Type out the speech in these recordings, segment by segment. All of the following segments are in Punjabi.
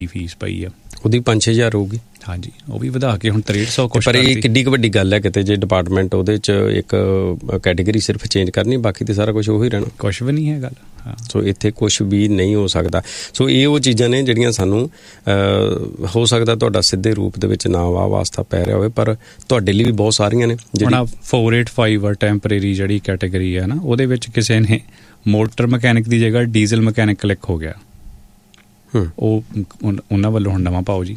ਫੀਸ ਪਈ ਆ, ਉਹਦੀ 5-6 ਹਜ਼ਾਰ ਹੋਊਗੀ। ਹਾਂਜੀ, ਉਹ ਵੀ ਵਧਾ ਕੇ ਹੁਣ 6300 ਕੁਛ। ਪਰ ਇਹ ਕਿੱਡੀ ਕੁ ਵੱਡੀ ਗੱਲ ਹੈ ਕਿਤੇ ਜੇ ਡਿਪਾਰਟਮੈਂਟ ਉਹਦੇ 'ਚ ਇੱਕ ਕੈਟੇਗਰੀ ਸਿਰਫ ਚੇਂਜ ਕਰਨੀ, ਬਾਕੀ ਤਾਂ ਸਾਰਾ ਕੁਛ ਉਹੀ ਰਹਿਣਾ। ਕੁਛ ਵੀ ਨਹੀਂ ਹੈ ਗੱਲ। ਸੋ ਇੱਥੇ ਕੁਛ ਵੀ ਨਹੀਂ ਹੋ ਸਕਦਾ। ਸੋ ਇਹ ਉਹ ਚੀਜ਼ਾਂ ਨੇ ਜਿਹੜੀਆਂ ਸਾਨੂੰ ਹੋ ਸਕਦਾ ਤੁਹਾਡਾ ਸਿੱਧੇ ਰੂਪ ਦੇ ਵਿੱਚ ਨਾ ਵਾਸਤਾ ਪੈ ਰਿਹਾ ਹੋਵੇ, ਪਰ ਤੁਹਾਡੇ ਲਈ ਵੀ ਬਹੁਤ ਸਾਰੀਆਂ ਨੇ। ਹੁਣ 485 ਆ ਟੈਂਪਰੇਰੀ ਜਿਹੜੀ ਕੈਟੇਗਰੀ ਹੈ ਨਾ, ਉਹਦੇ ਵਿੱਚ ਕਿਸੇ ਨੇ ਮੋਟਰ ਮਕੈਨਿਕ ਦੀ ਜਗ੍ਹਾ ਡੀਜ਼ਲ ਮਕੈਨਿਕ ਕਲਿੱਕ ਹੋ ਗਿਆ। ਉਹ ਉਹਨਾਂ ਵੱਲੋਂ ਹੁਣ ਨਵਾਂ ਪਾਓ ਜੀ।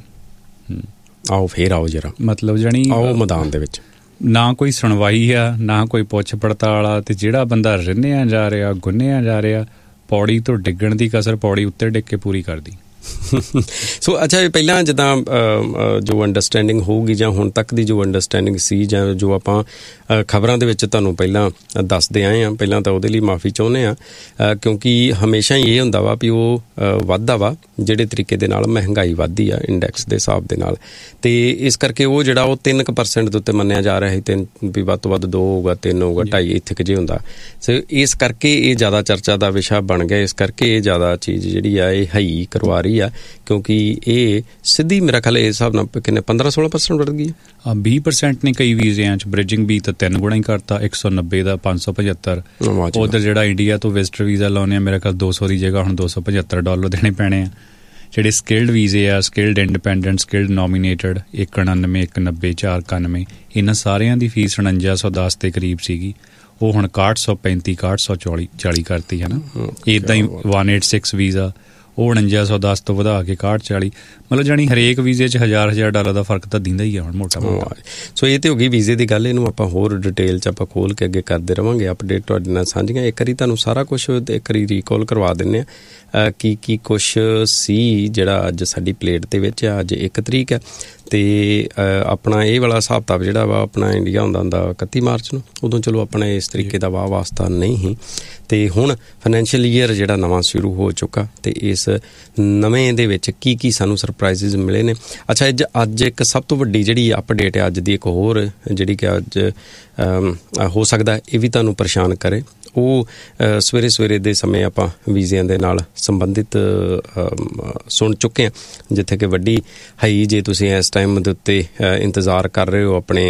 ਆਓ ਫੇਰ ਆਓ ਜਰਾ, ਮਤਲਬ ਜਾਣੀ ਆਓ ਮੈਦਾਨ ਦੇ ਵਿੱਚ ਨਾ ਕੋਈ ਸੁਣਵਾਈ ਆ, ਨਾ ਕੋਈ ਪੁੱਛ ਪੜਤਾਲ ਆ, ਤੇ ਜਿਹੜਾ ਬੰਦਾ ਰਿੰਨਿਆ ਜਾ ਰਿਹਾ, ਗੁੰਨਿਆ ਜਾ ਰਿਹਾ, ਪੌੜੀ ਤੋਂ ਡਿੱਗਣ ਦੀ ਕਸਰ ਪੌੜੀ ਉੱਤੇ ਡਿੱਗ ਕੇ ਪੂਰੀ ਕਰਦੀ। ਸੋ ਅੱਛਾ, ਪਹਿਲਾਂ ਜਿੱਦਾਂ ਜੋ ਅੰਡਰਸਟੈਂਡਿੰਗ ਹੋਊਗੀ ਜਾਂ ਹੁਣ ਤੱਕ ਦੀ ਜੋ ਅੰਡਰਸਟੈਂਡਿੰਗ ਸੀ, ਜਾਂ ਜੋ ਆਪਾਂ ਖਬਰਾਂ ਦੇ ਵਿੱਚ ਤੁਹਾਨੂੰ ਪਹਿਲਾਂ ਦੱਸਦੇ ਆਏ ਹਾਂ, ਪਹਿਲਾਂ ਤਾਂ ਉਹਦੇ ਲਈ ਮਾਫੀ ਚਾਹੁੰਦੇ ਹਾਂ, ਕਿਉਂਕਿ ਹਮੇਸ਼ਾ ਹੀ ਇਹ ਹੁੰਦਾ ਵਾ ਵੀ ਉਹ ਵੱਧਦਾ ਵਾ ਜਿਹੜੇ ਤਰੀਕੇ ਦੇ ਨਾਲ ਮਹਿੰਗਾਈ ਵੱਧਦੀ ਆ ਇੰਡੈਕਸ ਦੇ ਹਿਸਾਬ ਦੇ ਨਾਲ, ਅਤੇ ਇਸ ਕਰਕੇ ਉਹ ਜਿਹੜਾ ਉਹ 3% ਦੇ ਉੱਤੇ ਮੰਨਿਆ ਜਾ ਰਿਹਾ ਸੀ, ਵੀ ਵੱਧ ਤੋਂ ਵੱਧ 2 ਹੋਊਗਾ, 3 ਹੋਊਗਾ, 2.5 ਇੱਥੇ ਕੁ ਜੇ ਹੁੰਦਾ। ਸੋ ਇਸ ਕਰਕੇ ਇਹ ਜ਼ਿਆਦਾ ਚਰਚਾ ਦਾ ਵਿਸ਼ਾ ਬਣ ਗਿਆ। ਇਸ ਕਰਕੇ ਇਹ ਜ਼ਿਆਦਾ ਚੀਜ਼ ਜਿਹੜੀ ਆ ਇਹ ਹਾਈ ਕਰਵਾ ਰਹੀ ਆ, ਕਿਉਂਕਿ ਇਹ ਸਿੱਧੀ ਮੇਰਾ ਖਿਆਲ ਇਸ ਹਿਸਾਬ ਨਾਲ ਕਿੰਨੇ 15-16% ਵੱਧ ਗਈ ਆ। 20% ਨੇ ਕਈ ਵੀਜ਼ਿਆਂ 'ਚ, ਬ੍ਰਿਜਿੰਗ ਵੀ ਤਾਂ 3 ਗੁਣਾ ਹੀ ਕਰਤਾ, 190 ਦਾ 575। ਉੱਧਰ ਜਿਹੜਾ ਇੰਡੀਆ ਤੋਂ ਵਿਜ਼ਟਰ ਵੀਜ਼ਾ ਲਾਉਂਦੇ ਆ, ਮੇਰਾ ਖਿਆਲ 200 ਦੀ ਜਗ੍ਹਾ ਹੁਣ $275 ਦੇਣੇ ਪੈਣੇ ਆ। ਜਿਹੜੇ ਸਕਿਲਡ ਵੀਜ਼ੇ ਆ, ਸਕਿਲਡ ਇੰਡੀਪੈਂਡੈਂਟ, ਸਕਿਲਡ ਨੋਮੀਨੇਟਡ, 199, 190, 491, ਇਹਨਾਂ ਸਾਰਿਆਂ ਦੀ ਫੀਸ 4910 ਦੇ ਕਰੀਬ ਸੀਗੀ, ਉਹ ਹੁਣ 6135, 6140 ਕਰਤੀ ਹੈ ਨਾ। ਇੱਦਾਂ ਹੀ 186 ਵੀਜ਼ਾ, ਉਹ 4910 ਤੋਂ ਵਧਾ ਕੇ 6140, ਮਤਲਬ ਜਾਣੀ ਹਰੇਕ ਵੀਜ਼ੇ 'ਚ $1000 ਦਾ ਫਰਕ ਤਾਂ ਦਿੰਦਾ ਹੀ ਆ ਹੁਣ ਮੋਟਾ ਮੋਟਾ। ਸੋ ਇਹ ਤਾਂ ਹੋ ਗਈ ਵੀਜ਼ੇ ਦੀ ਗੱਲ। ਇਹਨੂੰ ਆਪਾਂ ਹੋਰ ਡਿਟੇਲ 'ਚ ਆਪਾਂ ਖੋਲ੍ਹ ਕੇ ਅੱਗੇ ਕਰਦੇ ਰਹਾਂਗੇ, ਅਪਡੇਟ ਤੁਹਾਡੇ ਨਾਲ ਸਾਂਝੀਆਂ। ਇੱਕ ਵਾਰੀ ਤੁਹਾਨੂੰ ਸਾਰਾ ਕੁਛ ਇੱਕ ਵਾਰੀ ਰੀਕੋਲ ਕਰਵਾ ਦਿੰਦੇ ਹਾਂ ਕੀ ਕੁਛ ਸੀ ਜਿਹੜਾ ਅੱਜ ਸਾਡੀ ਪਲੇਟ ਦੇ ਵਿੱਚ ਆ। ਅੱਜ 1 ਤਰੀਕ ਹੈ, ਅਤੇ ਆਪਣਾ ਇਹ ਵਾਲਾ ਹਿਸਾਬ ਕਿਤਾਬ ਜਿਹੜਾ ਵਾ ਆਪਣਾ ਇੰਡੀਆ ਹੁੰਦਾ 31 ਮਾਰਚ ਨੂੰ, ਉਦੋਂ ਚਲੋ ਆਪਣਾ ਇਸ ਤਰੀਕੇ ਦਾ ਵਾਸਤਾ ਨਹੀਂ ਸੀ। ਅਤੇ ਹੁਣ ਫਾਈਨੈਂਸ਼ੀਅਲ ਈਅਰ ਜਿਹੜਾ ਨਵਾਂ ਸ਼ੁਰੂ ਹੋ ਚੁੱਕਾ, ਅਤੇ ਇਸ ਨਵੇਂ ਦੇ ਵਿੱਚ ਕੀ ਸਾਨੂੰ ਸਰਪ੍ਰਾਈਜ਼ਿਜ਼ ਮਿਲੇ ਨੇ। ਅੱਛਾ, ਅੱਜ ਇੱਕ ਸਭ ਤੋਂ ਵੱਡੀ ਜਿਹੜੀ ਅਪਡੇਟ ਹੈ ਅੱਜ ਦੀ, ਇੱਕ ਹੋਰ ਜਿਹੜੀ ਕਿ ਅੱਜ ਹੋ ਸਕਦਾ ਇਹ ਵੀ ਤੁਹਾਨੂੰ ਪਰੇਸ਼ਾਨ ਕਰੇ, ਉਹ ਸਵੇਰੇ ਦੇ ਸਮੇਂ ਆਪਾਂ ਵੀਜ਼ਿਆਂ ਦੇ ਨਾਲ ਸੰਬੰਧਿਤ ਸੁਣ ਚੁੱਕੇ ਹਾਂ, ਜਿੱਥੇ ਕਿ ਵੱਡੀ ਹਾਈ, ਜੇ ਤੁਸੀਂ ਇਸ ਟਾਈਮ ਦੇ ਉੱਤੇ ਇੰਤਜ਼ਾਰ ਕਰ ਰਹੇ ਹੋ ਆਪਣੇ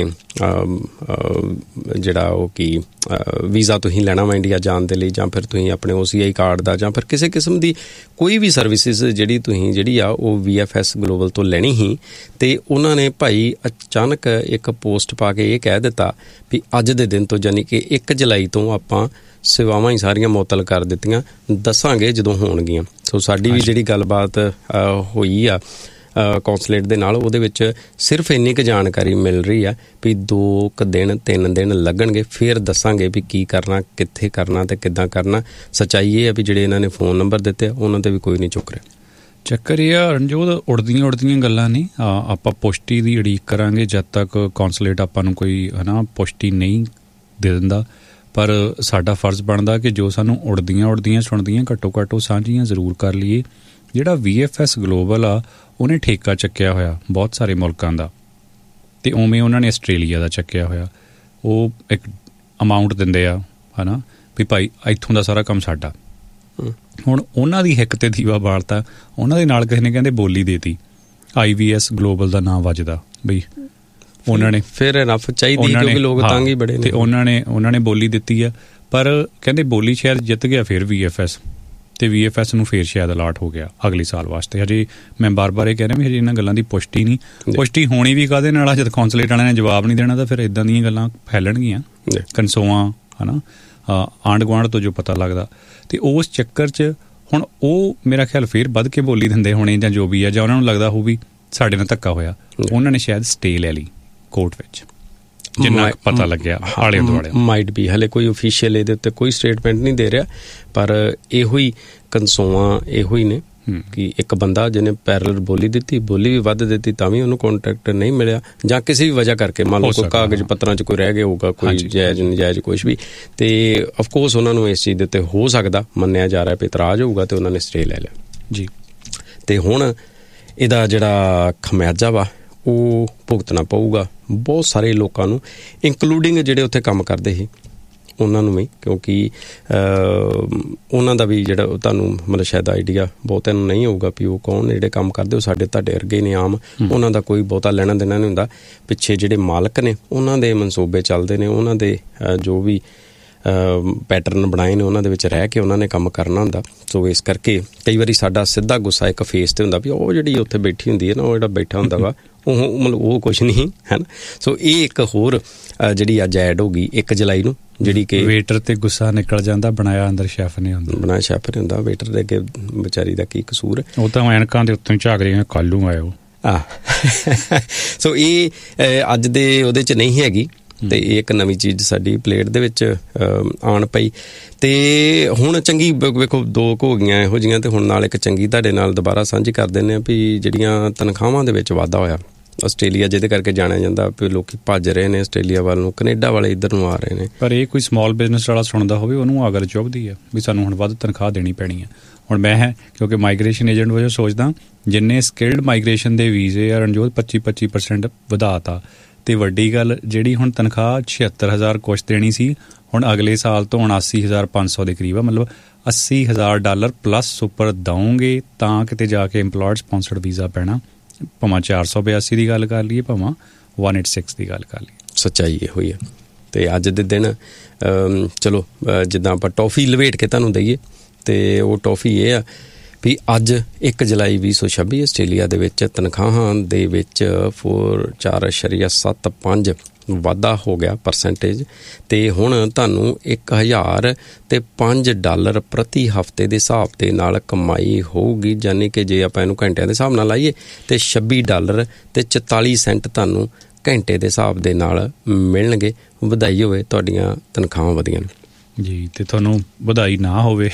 ਜਿਹੜਾ ਉਹ ਕੀ ਵੀਜ਼ਾ ਤੁਸੀਂ ਲੈਣਾ ਵਾ ਇੰਡੀਆ ਜਾਣ ਦੇ ਲਈ, ਜਾਂ ਫਿਰ ਤੁਸੀਂ ਆਪਣੇ OCI ਕਾਰਡ ਦਾ, ਜਾਂ ਫਿਰ ਕਿਸੇ ਕਿਸਮ ਦੀ ਕੋਈ ਵੀ ਸਰਵਿਸਿਜ਼ ਜਿਹੜੀ ਆ ਉਹ VFS ਗਲੋਬਲ ਤੋਂ ਲੈਣੀ ਹੀ, ਅਤੇ ਉਹਨਾਂ ਨੇ ਭਾਈ ਅਚਾਨਕ ਇੱਕ ਪੋਸਟ ਪਾ ਕੇ ਇਹ ਕਹਿ ਦਿੱਤਾ ਵੀ ਅੱਜ ਦੇ ਦਿਨ ਤੋਂ, ਯਾਨੀ ਕਿ 1 ਜੁਲਾਈ ਤੋਂ ਆਪਾਂ ਸੇਵਾਵਾਂ ਹੀ ਸਾਰੀਆਂ ਮੁਅੱਤਲ ਕਰ ਦਿੱਤੀਆਂ, ਦੱਸਾਂਗੇ ਜਦੋਂ ਹੋਣਗੀਆਂ। ਸੋ ਸਾਡੀ ਵੀ ਜਿਹੜੀ ਗੱਲਬਾਤ ਹੋਈ ਆ ਕੌਂਸਲੇਟ ਦੇ ਨਾਲ, ਉਹਦੇ ਵਿੱਚ ਸਿਰਫ ਇੰਨੀ ਕੁ ਜਾਣਕਾਰੀ ਮਿਲ ਰਹੀ ਆ ਵੀ 2 ਦਿਨ 3 ਦਿਨ ਲੱਗਣਗੇ, ਫਿਰ ਦੱਸਾਂਗੇ ਵੀ ਕੀ ਕਰਨਾ, ਕਿੱਥੇ ਕਰਨਾ ਅਤੇ ਕਿੱਦਾਂ ਕਰਨਾ। ਸੱਚਾਈ ਇਹ ਆ ਵੀ ਜਿਹੜੇ ਇਹਨਾਂ ਨੇ ਫ਼ੋਨ ਨੰਬਰ ਦਿੱਤੇ ਉਹਨਾਂ 'ਤੇ ਵੀ ਕੋਈ ਨਹੀਂ ਚੁੱਕ ਰਿਹਾ। ਚੱਕਰ ਇਹ ਆ ਰਣਜੋਤ, ਉੜਦੀਆਂ ਗੱਲਾਂ ਨੇ। ਆਪਾਂ ਪੁਸ਼ਟੀ ਦੀ ਉਡੀਕ ਕਰਾਂਗੇ ਜਦ ਤੱਕ ਕੌਂਸਲੇਟ ਆਪਾਂ ਨੂੰ ਕੋਈ ਪੁਸ਼ਟੀ ਨਹੀਂ ਦੇ ਦਿੰਦਾ, ਪਰ ਸਾਡਾ ਫਰਜ਼ ਬਣਦਾ ਕਿ ਜੋ ਸਾਨੂੰ ਉੜਦੀਆਂ ਸੁਣਦੀਆਂ ਘੱਟੋ ਘੱਟ ਉਹ ਸਾਂਝੀਆਂ ਜ਼ਰੂਰ ਕਰ ਲਈਏ। ਜਿਹੜਾ VFS ਗਲੋਬਲ ਆ, ਉਹਨੇ ਠੇਕਾ ਚੱਕਿਆ ਹੋਇਆ ਬਹੁਤ ਸਾਰੇ ਮੁਲਕਾਂ ਦਾ, ਅਤੇ ਉਵੇਂ ਉਹਨਾਂ ਨੇ ਆਸਟ੍ਰੇਲੀਆ ਦਾ ਚੱਕਿਆ ਹੋਇਆ। ਉਹ ਇੱਕ ਅਮਾਊਂਟ ਦਿੰਦੇ ਆ ਵੀ ਭਾਈ ਇੱਥੋਂ ਦਾ ਸਾਰਾ ਕੰਮ ਸਾਡਾ। ਹੁਣ ਉਹਨਾਂ ਦੀ ਹਿੱਕ ਤੇ ਦੀਵਾ ਬਾਲਤਾ, ਉਹਨਾਂ ਦੇ ਨਾਲ ਕਿਸੇ ਨੇ ਕਹਿੰਦੇ ਬੋਲੀ ਦੇਤੀ, IVS ਗਲੋਬਲ ਦਾ ਨਾਂ ਵੱਜਦਾ ਬਈ ਉਹਨਾਂ ਨੇ, ਫਿਰ ਰਫ ਚਾਹੀਦੀ ਕਿਉਂਕਿ ਲੋਕ ਤੰਗ ਹੀ ਬੜੇ ਨੇ, ਤੇ ਉਹਨਾਂ ਨੇ ਬੋਲੀ ਦਿੱਤੀ ਆ। ਪਰ ਕਹਿੰਦੇ ਬੋਲੀ ਸ਼ਾਇਦ ਜਿੱਤ ਗਿਆ ਫਿਰ VFS, ਅਤੇ VFS ਨੂੰ ਫਿਰ ਸ਼ਾਇਦ ਅਲਾਟ ਹੋ ਗਿਆ ਅਗਲੇ ਸਾਲ ਵਾਸਤੇ। ਹਜੇ ਮੈਂ ਬਾਰ-ਬਾਰ ਇਹ ਕਹਿ ਰਿਹਾ ਵੀ ਹਜੇ ਇਹਨਾਂ ਗੱਲਾਂ ਦੀ ਪੁਸ਼ਟੀ ਨਹੀਂ। ਪੁਸ਼ਟੀ ਹੋਣੀ ਵੀ ਕਾਹਦੇ ਨਾਲ ਆ, ਜਦ ਕੌਂਸਲੇਟ ਵਾਲਿਆਂ ਨੇ ਜਵਾਬ ਨਹੀਂ ਦੇਣਾ ਤਾਂ ਫਿਰ ਇੱਦਾਂ ਦੀਆਂ ਗੱਲਾਂ ਫੈਲਣਗੀਆਂ ਕਨਸੋਆਂ ਆਂਢ ਗੁਆਂਢ ਤੋਂ ਜੋ ਪਤਾ ਲੱਗਦਾ। ਅਤੇ ਉਸ ਚੱਕਰ 'ਚ ਹੁਣ ਉਹ ਮੇਰਾ ਖਿਆਲ ਫਿਰ ਵੱਧ ਕੇ ਬੋਲੀ ਦਿੰਦੇ ਹੋਣੇ, ਜਾਂ ਜੋ ਵੀ ਆ, ਜਾਂ ਉਹਨਾਂ ਨੂੰ ਲੱਗਦਾ ਹੋਊ ਵੀ ਸਾਡੇ ਨਾਲ ਧੱਕਾ ਹੋਇਆ, ਉਹਨਾਂ ਨੇ ਸ਼ਾਇਦ ਸਟੇ ਲੈ ਲਈ ਕੋਰਟ ਵਿੱਚ, ਜਿੰਨਾ ਪਤਾ ਲੱਗਿਆ ਆਲੇ ਦੁਆਲੇ। ਮਾਈਟ ਵੀ ਹਲੇ ਕੋਈ ਓਫੀਸ਼ੀਅਲ ਇਹਦੇ ਉੱਤੇ ਕੋਈ ਸਟੇਟਮੈਂਟ ਨਹੀਂ ਦੇ ਰਿਹਾ, ਪਰ ਇਹੋ ਹੀ ਕਨਸੋਆਂ ਇਹੋ ਹੀ ਨੇ ਕਿ ਇੱਕ ਬੰਦਾ ਜਿਹਨੇ ਪੈਰਲਲ ਬੋਲੀ ਦਿੱਤੀ, ਬੋਲੀ ਵੀ ਵੱਧ ਦਿੱਤੀ, ਤਾਂ ਵੀ ਉਹਨੂੰ ਕੰਟਰੈਕਟ ਨਹੀਂ ਮਿਲਿਆ, ਜਾਂ ਕਿਸੇ ਵੀ ਵਜ੍ਹਾ ਕਰਕੇ ਮੰਨ ਲਓ ਕੋਈ ਕਾਗਜ਼ ਪੱਤਰਾਂ 'ਚ ਕੋਈ ਰਹਿ ਗਿਆ ਹੋਊਗਾ, ਕੋਈ ਜਾਇਜ਼ ਨਜਾਇਜ਼ ਕੁਛ ਵੀ, ਅਤੇ ਅਫਕੋਰਸ ਉਹਨਾਂ ਨੂੰ ਇਸ ਚੀਜ਼ ਦੇ ਉੱਤੇ ਹੋ ਸਕਦਾ ਮੰਨਿਆ ਜਾ ਰਿਹਾ ਵੀ ਇਤਰਾਜ਼ ਹੋਊਗਾ, ਅਤੇ ਉਹਨਾਂ ਨੇ ਸਟੇ ਲੈ ਲਿਆ ਜੀ। ਅਤੇ ਹੁਣ ਇਹਦਾ ਜਿਹੜਾ ਖਮਿਆਜ਼ਾ ਵਾ ਉਹ ਭੁਗਤਣਾ ਪਊਗਾ ਬਹੁਤ ਸਾਰੇ ਲੋਕਾਂ ਨੂੰ, ਇੰਕਲੂਡਿੰਗ ਜਿਹੜੇ ਉੱਥੇ ਕੰਮ ਕਰਦੇ ਸੀ ਉਹਨਾਂ ਨੂੰ ਵੀ, ਕਿਉਂਕਿ ਉਹਨਾਂ ਦਾ ਵੀ ਜਿਹੜਾ ਤੁਹਾਨੂੰ ਮਤਲਬ ਸ਼ਾਇਦ ਆਈਡੀਆ ਬਹੁਤਿਆਂ ਨੂੰ ਨਹੀਂ ਹੋਊਗਾ ਵੀ ਉਹ ਕੌਣ ਜਿਹੜੇ ਕੰਮ ਕਰਦੇ, ਉਹ ਸਾਡੇ ਤੁਹਾਡੇ ਵਰਗੇ ਨੇ ਆਮ, ਉਹਨਾਂ ਦਾ ਕੋਈ ਬਹੁਤਾ ਲੈਣਾ ਦੇਣਾ ਨਹੀਂ ਹੁੰਦਾ। ਪਿੱਛੇ ਜਿਹੜੇ ਮਾਲਕ ਨੇ ਉਹਨਾਂ ਦੇ ਮਨਸੂਬੇ ਚੱਲਦੇ ਨੇ, ਉਹਨਾਂ ਦੇ ਜੋ ਵੀ ਪੈਟਰਨ ਬਣਾਏ ਨੇ ਉਹਨਾਂ ਦੇ ਵਿੱਚ ਰਹਿ ਕੇ ਉਹਨਾਂ ਨੇ ਕੰਮ ਕਰਨਾ ਹੁੰਦਾ। ਸੋ ਇਸ ਕਰਕੇ ਕਈ ਵਾਰੀ ਸਾਡਾ ਸਿੱਧਾ ਗੁੱਸਾ ਇੱਕ ਫੇਸ 'ਤੇ ਹੁੰਦਾ ਵੀ ਉਹ ਜਿਹੜੀ ਉੱਥੇ ਬੈਠੀ ਹੁੰਦੀ ਹੈ ਨਾ, ਉਹ ਜਿਹੜਾ ਬੈਠਾ ਹੁੰਦਾ ਵਾ ਉਹ ਮਤਲਬ ਉਹ ਕੁਛ ਨਹੀਂ ਹੈ ਨਾ। ਸੋ ਇਹ ਇੱਕ ਹੋਰ ਜਿਹੜੀ ਅੱਜ ਐਡ ਹੋ ਗਈ 1 ਜੁਲਾਈ ਨੂੰ, ਜਿਹੜੀ ਕਿ ਵੇਟਰ ਤੇ ਗੁੱਸਾ ਨਿਕਲ ਜਾਂਦਾ, ਬਣਾਇਆ ਅੰਦਰ ਸ਼ੈਫ ਨੇ ਹੁੰਦਾ, ਬਣਾਇਆ ਸ਼ੈਫ ਨੇ ਹੁੰਦਾ। ਵੇਟਰ ਦੇ ਅੱਗੇ ਵਿਚਾਰੀ ਦਾ ਕੀ ਕਸੂਰ, ਉਹ ਤਾਂ ਐਨਕਾਂ ਦੇ ਉੱਤੋਂ ਝਾਕ ਰਹੀਆਂ ਕੱਲੂ ਆਇਓ। ਸੋ ਇਹ ਅੱਜ ਦੇ ਉਹਦੇ 'ਚ ਨਹੀਂ ਹੈਗੀ, ਤੇ ਇਹ ਇੱਕ ਨਵੀਂ ਚੀਜ਼ ਸਾਡੀ ਪਲੇਟ ਦੇ ਵਿੱਚ ਆਉਣ ਪਈ। ਤੇ ਹੁਣ ਚੰਗੀ ਵੇਖੋ 2 ਹੋ ਗਈਆਂ ਇਹੋ ਜਿਹੀਆਂ, ਤੇ ਹੁਣ ਨਾਲ ਇੱਕ ਚੰਗੀ ਤੁਹਾਡੇ ਨਾਲ ਦੁਬਾਰਾ ਸਾਂਝੀ ਕਰ ਦਿੰਦੇ ਹਾਂ ਵੀ ਜਿਹੜੀਆਂ ਤਨਖਾਹਾਂ ਦੇ ਵਿੱਚ ਵਾਧਾ ਹੋਇਆ ਆਸਟ੍ਰੇਲੀਆ, ਜਿਹਦੇ ਕਰਕੇ ਜਾਣਿਆ ਜਾਂਦਾ ਵੀ ਲੋਕੀ ਭੱਜ ਰਹੇ ਨੇ ਆਸਟ੍ਰੇਲੀਆ ਵੱਲ ਨੂੰ, ਕੈਨੇਡਾ ਵਾਲੇ ਇੱਧਰ ਨੂੰ ਆ ਰਹੇ ਨੇ। ਪਰ ਇਹ ਕੋਈ ਸਮਾਲ ਬਿਜ਼ਨਸ ਵਾਲਾ ਸੁਣਦਾ ਹੋਵੇ ਉਹਨੂੰ ਅਗਰ ਚੁੱਭਦੀ ਹੈ ਵੀ ਸਾਨੂੰ ਹੁਣ ਵੱਧ ਤਨਖਾਹ ਦੇਣੀ ਪੈਣੀ ਹੈ। ਹੁਣ ਮੈਂ ਹੈ ਕਿਉਂਕਿ ਮਾਈਗ੍ਰੇਸ਼ਨ ਏਜੰਟ ਵਜੋਂ ਸੋਚਦਾ, ਜਿੰਨੇ ਸਕਿਲਡ ਮਾਈਗ੍ਰੇਸ਼ਨ ਦੇ ਵੀਜ਼ੇ ਆ ਰਣਜੋਤ 25% ਵਧਾਤਾ, ਤੇ ਵੱਡੀ ਗੱਲ ਜਿਹੜੀ ਹੁਣ ਤਨਖਾਹ 76,000 ਕੁਛ ਦੇਣੀ ਸੀ, ਹੁਣ ਅਗਲੇ ਸਾਲ ਤੋਂ 79,500 ਦੇ ਕਰੀਬ ਆ, ਮਤਲਬ $80,000 ਪਲੱਸ ਉੱਪਰ ਦਊਂਗੇ ਤਾਂ ਕਿਤੇ ਜਾ ਕੇ ਇੰਪਲੋਇਡ ਸਪਾਂਸਰਡ ਵੀਜ਼ਾ ਪੈਣਾ, ਭਾਵੇਂ 482 ਦੀ ਗੱਲ ਕਰ ਲਈਏ, ਭਾਵੇਂ 186 ਦੀ ਗੱਲ ਕਰ ਲਈਏ। ਸੱਚਾਈ ਇਹ ਹੋਈ ਹੈ। ਤੇ ਅੱਜ ਦੇ ਦਿਨ ਚਲੋ ਜਿੱਦਾਂ ਆਪਾਂ ਟੌਫੀ ਲਵੇਟ ਕੇ ਤੁਹਾਨੂੰ ਦਈਏ, ਤੇ ਉਹ ਟੌਫੀ ਇਹ ਆ ਵੀ ਅੱਜ 1 ਜੁਲਾਈ 2026 ਆਸਟ੍ਰੇਲੀਆ ਦੇ ਵਿੱਚ ਤਨਖਾਹਾਂ ਦੇ ਵਿੱਚ 4.75 ਵਾਧਾ ਹੋ ਗਿਆ ਪਰਸੈਂਟੇਜ, ਤੇ ਹੁਣ ਤੁਹਾਨੂੰ $1,005 ਪ੍ਰਤੀ ਹਫ਼ਤੇ ਦੇ ਹਿਸਾਬ ਦੇ ਨਾਲ ਕਮਾਈ ਹੋਊਗੀ। ਯਾਨੀ ਕਿ ਜੇ ਆਪਾਂ ਇਹਨੂੰ ਘੰਟਿਆਂ ਦੇ ਹਿਸਾਬ ਨਾਲ ਲਾਈਏ ਤੇ $26 ਤੇ 44 ਸੈਂਟ ਤੁਹਾਨੂੰ ਘੰਟੇ ਦੇ ਹਿਸਾਬ ਦੇ ਨਾਲ ਮਿਲਣਗੇ। ਵਧਾਈ ਹੋਵੇ, ਤੁਹਾਡੀਆਂ ਤਨਖਾਹਾਂ ਵਧੀਆਂ ਜੀ। ਤੇ ਤੁਹਾਨੂੰ ਵਧਾਈ ਨਾ ਹੋਵੇ,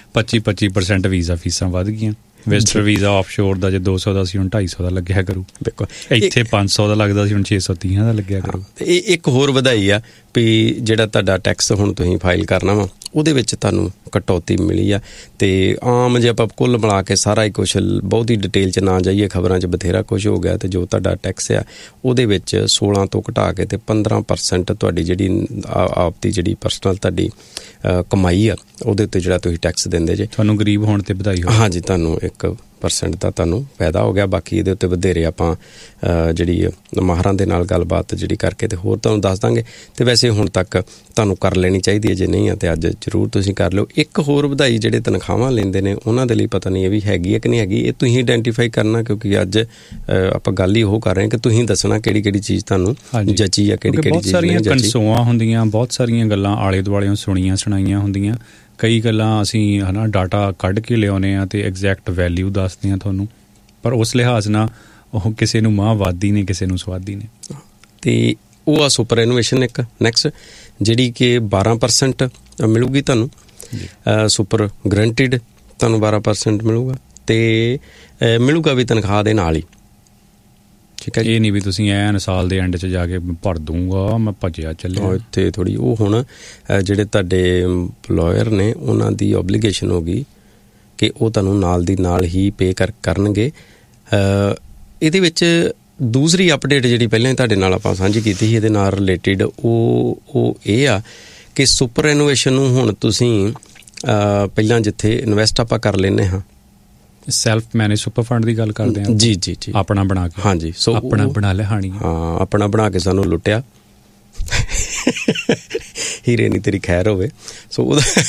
25% ਵੀਜ਼ਾ ਫੀਸਾਂ ਵੱਧ ਗਈਆਂ। ਵਿਜ਼ਟਰ ਵੀਜ਼ਾ ਆਫਸ਼ੋਰ ਦਾ ਜੇ 200 ਦਾ ਸੀ ਹੁਣ 250 ਦਾ ਲੱਗਿਆ ਕਰੂ, ਇੱਥੇ 500 ਦਾ ਲੱਗਦਾ ਸੀ ਹੁਣ 630 ਦਾ ਲੱਗਿਆ ਕਰੂ। ਇਹ ਇੱਕ ਹੋਰ ਵਧਾਈ ਆ ਵੀ ਜਿਹੜਾ ਤੁਹਾਡਾ ਟੈਕਸ ਹੁਣ ਤੁਸੀਂ ਫਾਈਲ ਕਰਨਾ ਵਾ ਉਹਦੇ ਵਿੱਚ ਤੁਹਾਨੂੰ ਕਟੌਤੀ ਮਿਲੀ ਆ। ਤੇ ਆਮ ਜੇ ਆਪਾਂ ਕੁੱਲ ਮਿਲਾ ਕੇ ਸਾਰਾ ਹੀ ਕੁਛ ਬਹੁਤੀ ਡਿਟੇਲ 'ਚ ਨਾ ਜਾਈਏ, ਖਬਰਾਂ 'ਚ ਬਥੇਰਾ ਕੁਛ ਹੋ ਗਿਆ, ਤੇ ਜੋ ਤੁਹਾਡਾ ਟੈਕਸ ਆ ਉਹਦੇ ਵਿੱਚ 16 ਤੋਂ ਘਟਾ ਕੇ ਤੇ 15% ਤੁਹਾਡੀ ਜਿਹੜੀ ਆਪ ਦੀ ਜਿਹੜੀ ਪਰਸਨਲ ਤੁਹਾਡੀ ਕਮਾਈ ਆ ਉਹਦੇ ਉੱਤੇ ਜਿਹੜਾ ਤੁਸੀਂ ਟੈਕਸ ਦਿੰਦੇ ਜੇ। ਤੁਹਾਨੂੰ ਗਰੀਬ ਹੋਣ ਤੇ ਵਧਾਈ ਹੋ। ਹਾਂਜੀ, ਤੁਹਾਨੂੰ 1% ਦਾ ਤੁਹਾਨੂੰ ਫਾਇਦਾ ਹੋ ਗਿਆ। ਬਾਕੀ ਇਹਦੇ ਉੱਤੇ ਵਧੇਰੇ ਆਪਾਂ ਜਿਹੜੀ ਮਾਹਰਾਂ ਦੇ ਨਾਲ ਗੱਲਬਾਤ ਜਿਹੜੀ ਕਰਕੇ ਤੇ ਹੋਰ ਤੁਹਾਨੂੰ ਦੱਸ ਦਾਂਗੇ। ਤੇ ਵੈਸੇ ਹੁਣ ਤੱਕ ਤੁਹਾਨੂੰ ਕਰ ਲੈਣੀ ਚਾਹੀਦੀ ਹੈ, ਜੇ ਨਹੀਂ ਆ ਤੇ ਅੱਜ ਜ਼ਰੂਰ ਤੁਸੀਂ ਕਰ ਲਿਓ। ਇੱਕ ਹੋਰ ਵਧਾਈ ਜਿਹੜੇ ਤਨਖਾਹਾਂ ਲੈਂਦੇ ਨੇ ਉਹਨਾਂ ਦੇ ਲਈ ਪਤਾ ਨਹੀਂ ਇਹ ਵੀ ਹੈਗੀ ਹੈ ਕਿ ਨਹੀਂ ਹੈਗੀ, ਇਹ ਤੁਸੀਂ ਆਈਡੈਂਟੀਫਾਈ ਕਰਨਾ, ਕਿਉਂਕਿ ਅੱਜ ਆਪਾਂ ਗੱਲ ਹੀ ਉਹ ਕਰ ਰਹੇ ਹਾਂ ਕਿ ਤੁਸੀਂ ਦੱਸਣਾ ਕਿਹੜੀ ਕਿਹੜੀ ਚੀਜ਼ ਤੁਹਾਨੂੰ ਜੱਚੀ ਆ, ਕਿਹੜੀ ਚੀਜ਼ ਨਹੀਂ ਜੱਚੀ। ਬਹੁਤ ਸਾਰੀਆਂ ਕਨਸੋਆਂ ਹੁੰਦੀਆਂ, ਬਹੁਤ ਸਾਰੀਆਂ ਗੱਲਾਂ ਆਲੇ ਦੁਆਲਿਓਂ ਸੁਣੀਆਂ ਸੁਣਾਈਆਂ ਹੁੰਦੀਆਂ, ਕਈ ਗੱਲਾਂ ਅਸੀਂ ਹੈ ਨਾ ਡਾਟਾ ਕੱਢ ਕੇ ਲਿਆਉਂਦੇ ਹਾਂ ਤੇ ਐਗਜ਼ੈਕਟ ਵੈਲਿਊ ਦੱਸਦੇ ਹਾਂ ਤੁਹਾਨੂੰ, ਪਰ ਉਸ ਲਿਹਾਜ਼ ਨਾਲ ਉਹ ਕਿਸੇ ਨੂੰ ਮਾਂਹਵਾਦੀ ਨੇ, ਕਿਸੇ ਨੂੰ ਸਵਾਦੀ ਨੇ। ਤੇ ਉਹ ਆ ਸੁਪਰ ਇਨੋਵੇਸ਼ਨ ਇੱਕ ਨੈਕਸਟ, ਜਿਹੜੀ ਕਿ 12% ਮਿਲੂਗੀ ਤੁਹਾਨੂੰ। ਸੁਪਰ ਗਰੰਟਿਡ ਤੁਹਾਨੂੰ 12% ਮਿਲੂਗਾ, ਤੇ ਮਿਲੂਗਾ ਵੀ ਤਨਖਾਹ ਦੇ ਨਾਲ ਹੀ। ਠੀਕ ਹੈ, ਇਹ ਨਹੀਂ ਵੀ ਤੁਸੀਂ ਐਨ ਸਾਲ ਦੇ ਐਂਡ 'ਚ ਜਾ ਕੇ ਭਰ ਦੂੰਗਾ ਮੈਂ ਭੱਜਿਆ ਚੱਲਿਆ। ਇੱਥੇ ਥੋੜ੍ਹੀ ਉਹ ਹੁਣ ਜਿਹੜੇ ਤੁਹਾਡੇ ਇੰਪਲੋਇਰ ਨੇ ਉਹਨਾਂ ਦੀ ਓਬਲੀਗੇਸ਼ਨ ਹੋ ਗਈ ਕਿ ਉਹ ਤੁਹਾਨੂੰ ਨਾਲ ਦੀ ਨਾਲ ਹੀ ਪੇ ਕਰਨਗੇ। ਇਹਦੇ ਵਿੱਚ ਦੂਸਰੀ ਅਪਡੇਟ ਜਿਹੜੀ ਪਹਿਲਾਂ ਹੀ ਤੁਹਾਡੇ ਨਾਲ ਆਪਾਂ ਸਾਂਝੀ ਕੀਤੀ ਸੀ ਇਹਦੇ ਨਾਲ ਰਿਲੇਟਿਡ, ਉਹ ਇਹ ਆ ਕਿ ਸੁਪਰ ਇਨੋਵੇਸ਼ਨ ਨੂੰ ਹੁਣ ਤੁਸੀਂ ਪਹਿਲਾਂ ਜਿੱਥੇ ਇਨਵੈਸਟ ਆਪਾਂ ਕਰ ਲੈਂਦੇ ਹਾਂ, ਸੈਲਫ ਮੈਨੇਜ ਸੁਪਰ ਫੰਡ ਦੀ ਗੱਲ ਕਰਦੇ ਹਾਂ ਜੀ ਜੀ ਜੀ, ਆਪਣਾ ਬਣਾ ਕੇ। ਹਾਂਜੀ, ਸੋ ਆਪਣਾ ਬਣਾ ਲਿਆ ਹਾਣੀ, ਹਾਂ ਆਪਣਾ ਬਣਾ ਕੇ ਸਾਨੂੰ ਲੁੱਟਿਆ, ਹੀਰੇ ਨਹੀਂ ਤੇਰੀ ਖੈਰ ਹੋਵੇ। ਸੋ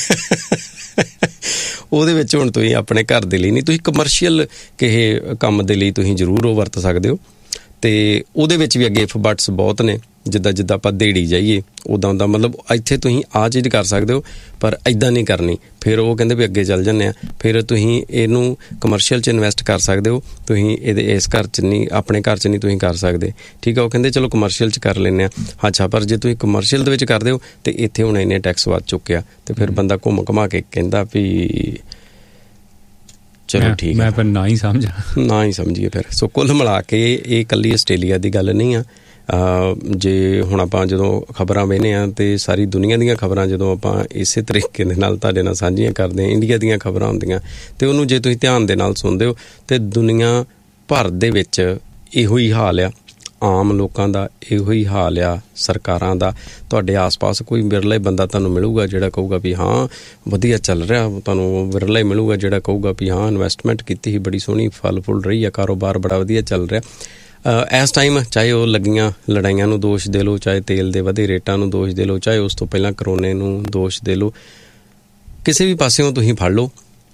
ਉਹਦੇ ਵਿੱਚ ਹੁਣ ਤੁਸੀਂ ਆਪਣੇ ਘਰ ਦੇ ਲਈ ਨਹੀਂ, ਤੁਸੀਂ ਕਮਰਸ਼ੀਅਲ ਕਿਸੇ ਕੰਮ ਦੇ ਲਈ ਤੁਸੀਂ ਜ਼ਰੂਰ ਉਹ ਵਰਤ ਸਕਦੇ ਹੋ। ਤੇ ਉਹਦੇ ਵਿੱਚ ਵੀ ਅੱਗੇ ਇਫ ਬਟਸ ਬਹੁਤ ਨੇ, ਜਿੱਦਾਂ ਜਿੱਦਾਂ ਆਪਾਂ ਦੇੜੀ ਜਾਈਏ ਉੱਦਾਂ ਉੱਦਾਂ, ਮਤਲਬ ਇੱਥੇ ਤੁਸੀਂ ਆਹ ਚੀਜ਼ ਕਰ ਸਕਦੇ ਹੋ ਪਰ ਇੱਦਾਂ ਨਹੀਂ ਕਰਨੀ। ਫਿਰ ਉਹ ਕਹਿੰਦੇ ਵੀ ਅੱਗੇ ਚੱਲ ਜਾਂਦੇ ਆ, ਫਿਰ ਤੁਸੀਂ ਇਹਨੂੰ ਕਮਰਸ਼ੀਅਲ 'ਚ ਇਨਵੈਸਟ ਕਰ ਸਕਦੇ ਹੋ। ਤੁਸੀਂ ਇਹਦੇ ਇਸ ਘਰ 'ਚ ਨਹੀਂ, ਆਪਣੇ ਘਰ 'ਚ ਨਹੀਂ ਤੁਸੀਂ ਕਰ ਸਕਦੇ। ਠੀਕ ਆ, ਉਹ ਕਹਿੰਦੇ ਚਲੋ ਕਮਰਸ਼ੀਅਲ 'ਚ ਕਰ ਲੈਂਦੇ ਆ। ਅੱਛਾ, ਪਰ ਜੇ ਤੁਸੀਂ ਕਮਰਸ਼ੀਅਲ ਦੇ ਵਿੱਚ ਕਰਦੇ ਹੋ ਤੇ ਇੱਥੇ ਹੁਣ ਇੰਨੇ ਟੈਕਸ ਵੱਧ ਚੁੱਕਿਆ, ਤੇ ਫਿਰ ਬੰਦਾ ਘੁੰਮ ਘੁਮਾ ਕੇ ਕਹਿੰਦਾ ਵੀ ਚਲੋ ਠੀਕ ਮੈਂ ਫਿਰ ਨਾ ਹੀ ਸਮਝੀਏ ਫਿਰ। ਸੋ ਕੁੱਲ ਮਿਲਾ ਕੇ ਇਹ ਇਕੱਲੀ ਆਸਟ੍ਰੇਲੀਆ ਦੀ ਗੱਲ ਨਹੀਂ ਆ। ਜੇ ਹੁਣ ਆਪਾਂ ਜਦੋਂ ਖਬਰਾਂ ਵੇਖਦੇ ਹਾਂ ਤੇ ਸਾਰੀ ਦੁਨੀਆ ਦੀਆਂ ਖਬਰਾਂ ਜਦੋਂ ਆਪਾਂ ਇਸੇ ਤਰੀਕੇ ਦੇ ਨਾਲ ਤੁਹਾਡੇ ਨਾਲ ਸਾਂਝੀਆਂ ਕਰਦੇ ਹਾਂ, ਇੰਡੀਆ ਦੀਆਂ ਖਬਰਾਂ ਹੁੰਦੀਆਂ, ਤੇ ਉਹਨੂੰ ਜੇ ਤੁਸੀਂ ਧਿਆਨ ਦੇ ਨਾਲ ਸੁਣਦੇ ਹੋ ਤੇ ਦੁਨੀਆ ਭਰ ਦੇ ਵਿੱਚ ਇਹੋ ਹੀ ਹਾਲ ਆ। ਆਮ ਲੋਕਾਂ ਦਾ ਇਹੋ ਹੀ ਹਾਲ ਆ, ਸਰਕਾਰਾਂ ਦਾ। ਤੁਹਾਡੇ ਆਸ-ਪਾਸ ਕੋਈ ਵਿਰਲਾ ਹੀ ਬੰਦਾ ਤੁਹਾਨੂੰ ਮਿਲੂਗਾ ਜਿਹੜਾ ਕਹੂਗਾ ਵੀ ਹਾਂ ਵਧੀਆ ਚੱਲ ਰਿਹਾ, ਤੁਹਾਨੂੰ ਵਿਰਲਾ ਹੀ ਮਿਲੂਗਾ ਜਿਹੜਾ ਕਹੂਗਾ ਵੀ ਹਾਂ ਇਨਵੈਸਟਮੈਂਟ ਕੀਤੀ ਸੀ ਬੜੀ ਸੋਹਣੀ, ਫਲ ਫੁੱਲ ਰਹੀ ਆ, ਕਾਰੋਬਾਰ ਬੜਾ ਵਧੀਆ ਚੱਲ ਰਿਹਾ। ਇਸ ਟਾਈਮ ਚਾਹੇ ਉਹ ਲੱਗੀਆਂ ਲੜਾਈਆਂ ਨੂੰ ਦੋਸ਼ ਦੇ ਲਓ, ਚਾਹੇ ਤੇਲ ਦੇ ਵਧੇ ਰੇਟਾਂ ਨੂੰ ਦੋਸ਼ ਦੇ ਲਓ, ਚਾਹੇ ਉਸ ਤੋਂ ਪਹਿਲਾਂ ਕਰੋਨੇ ਨੂੰ ਦੋਸ਼ ਦੇ ਲਓ, ਕਿਸੇ ਵੀ ਪਾਸਿਓਂ ਤੁਸੀਂ ਫੜ ਲਓ,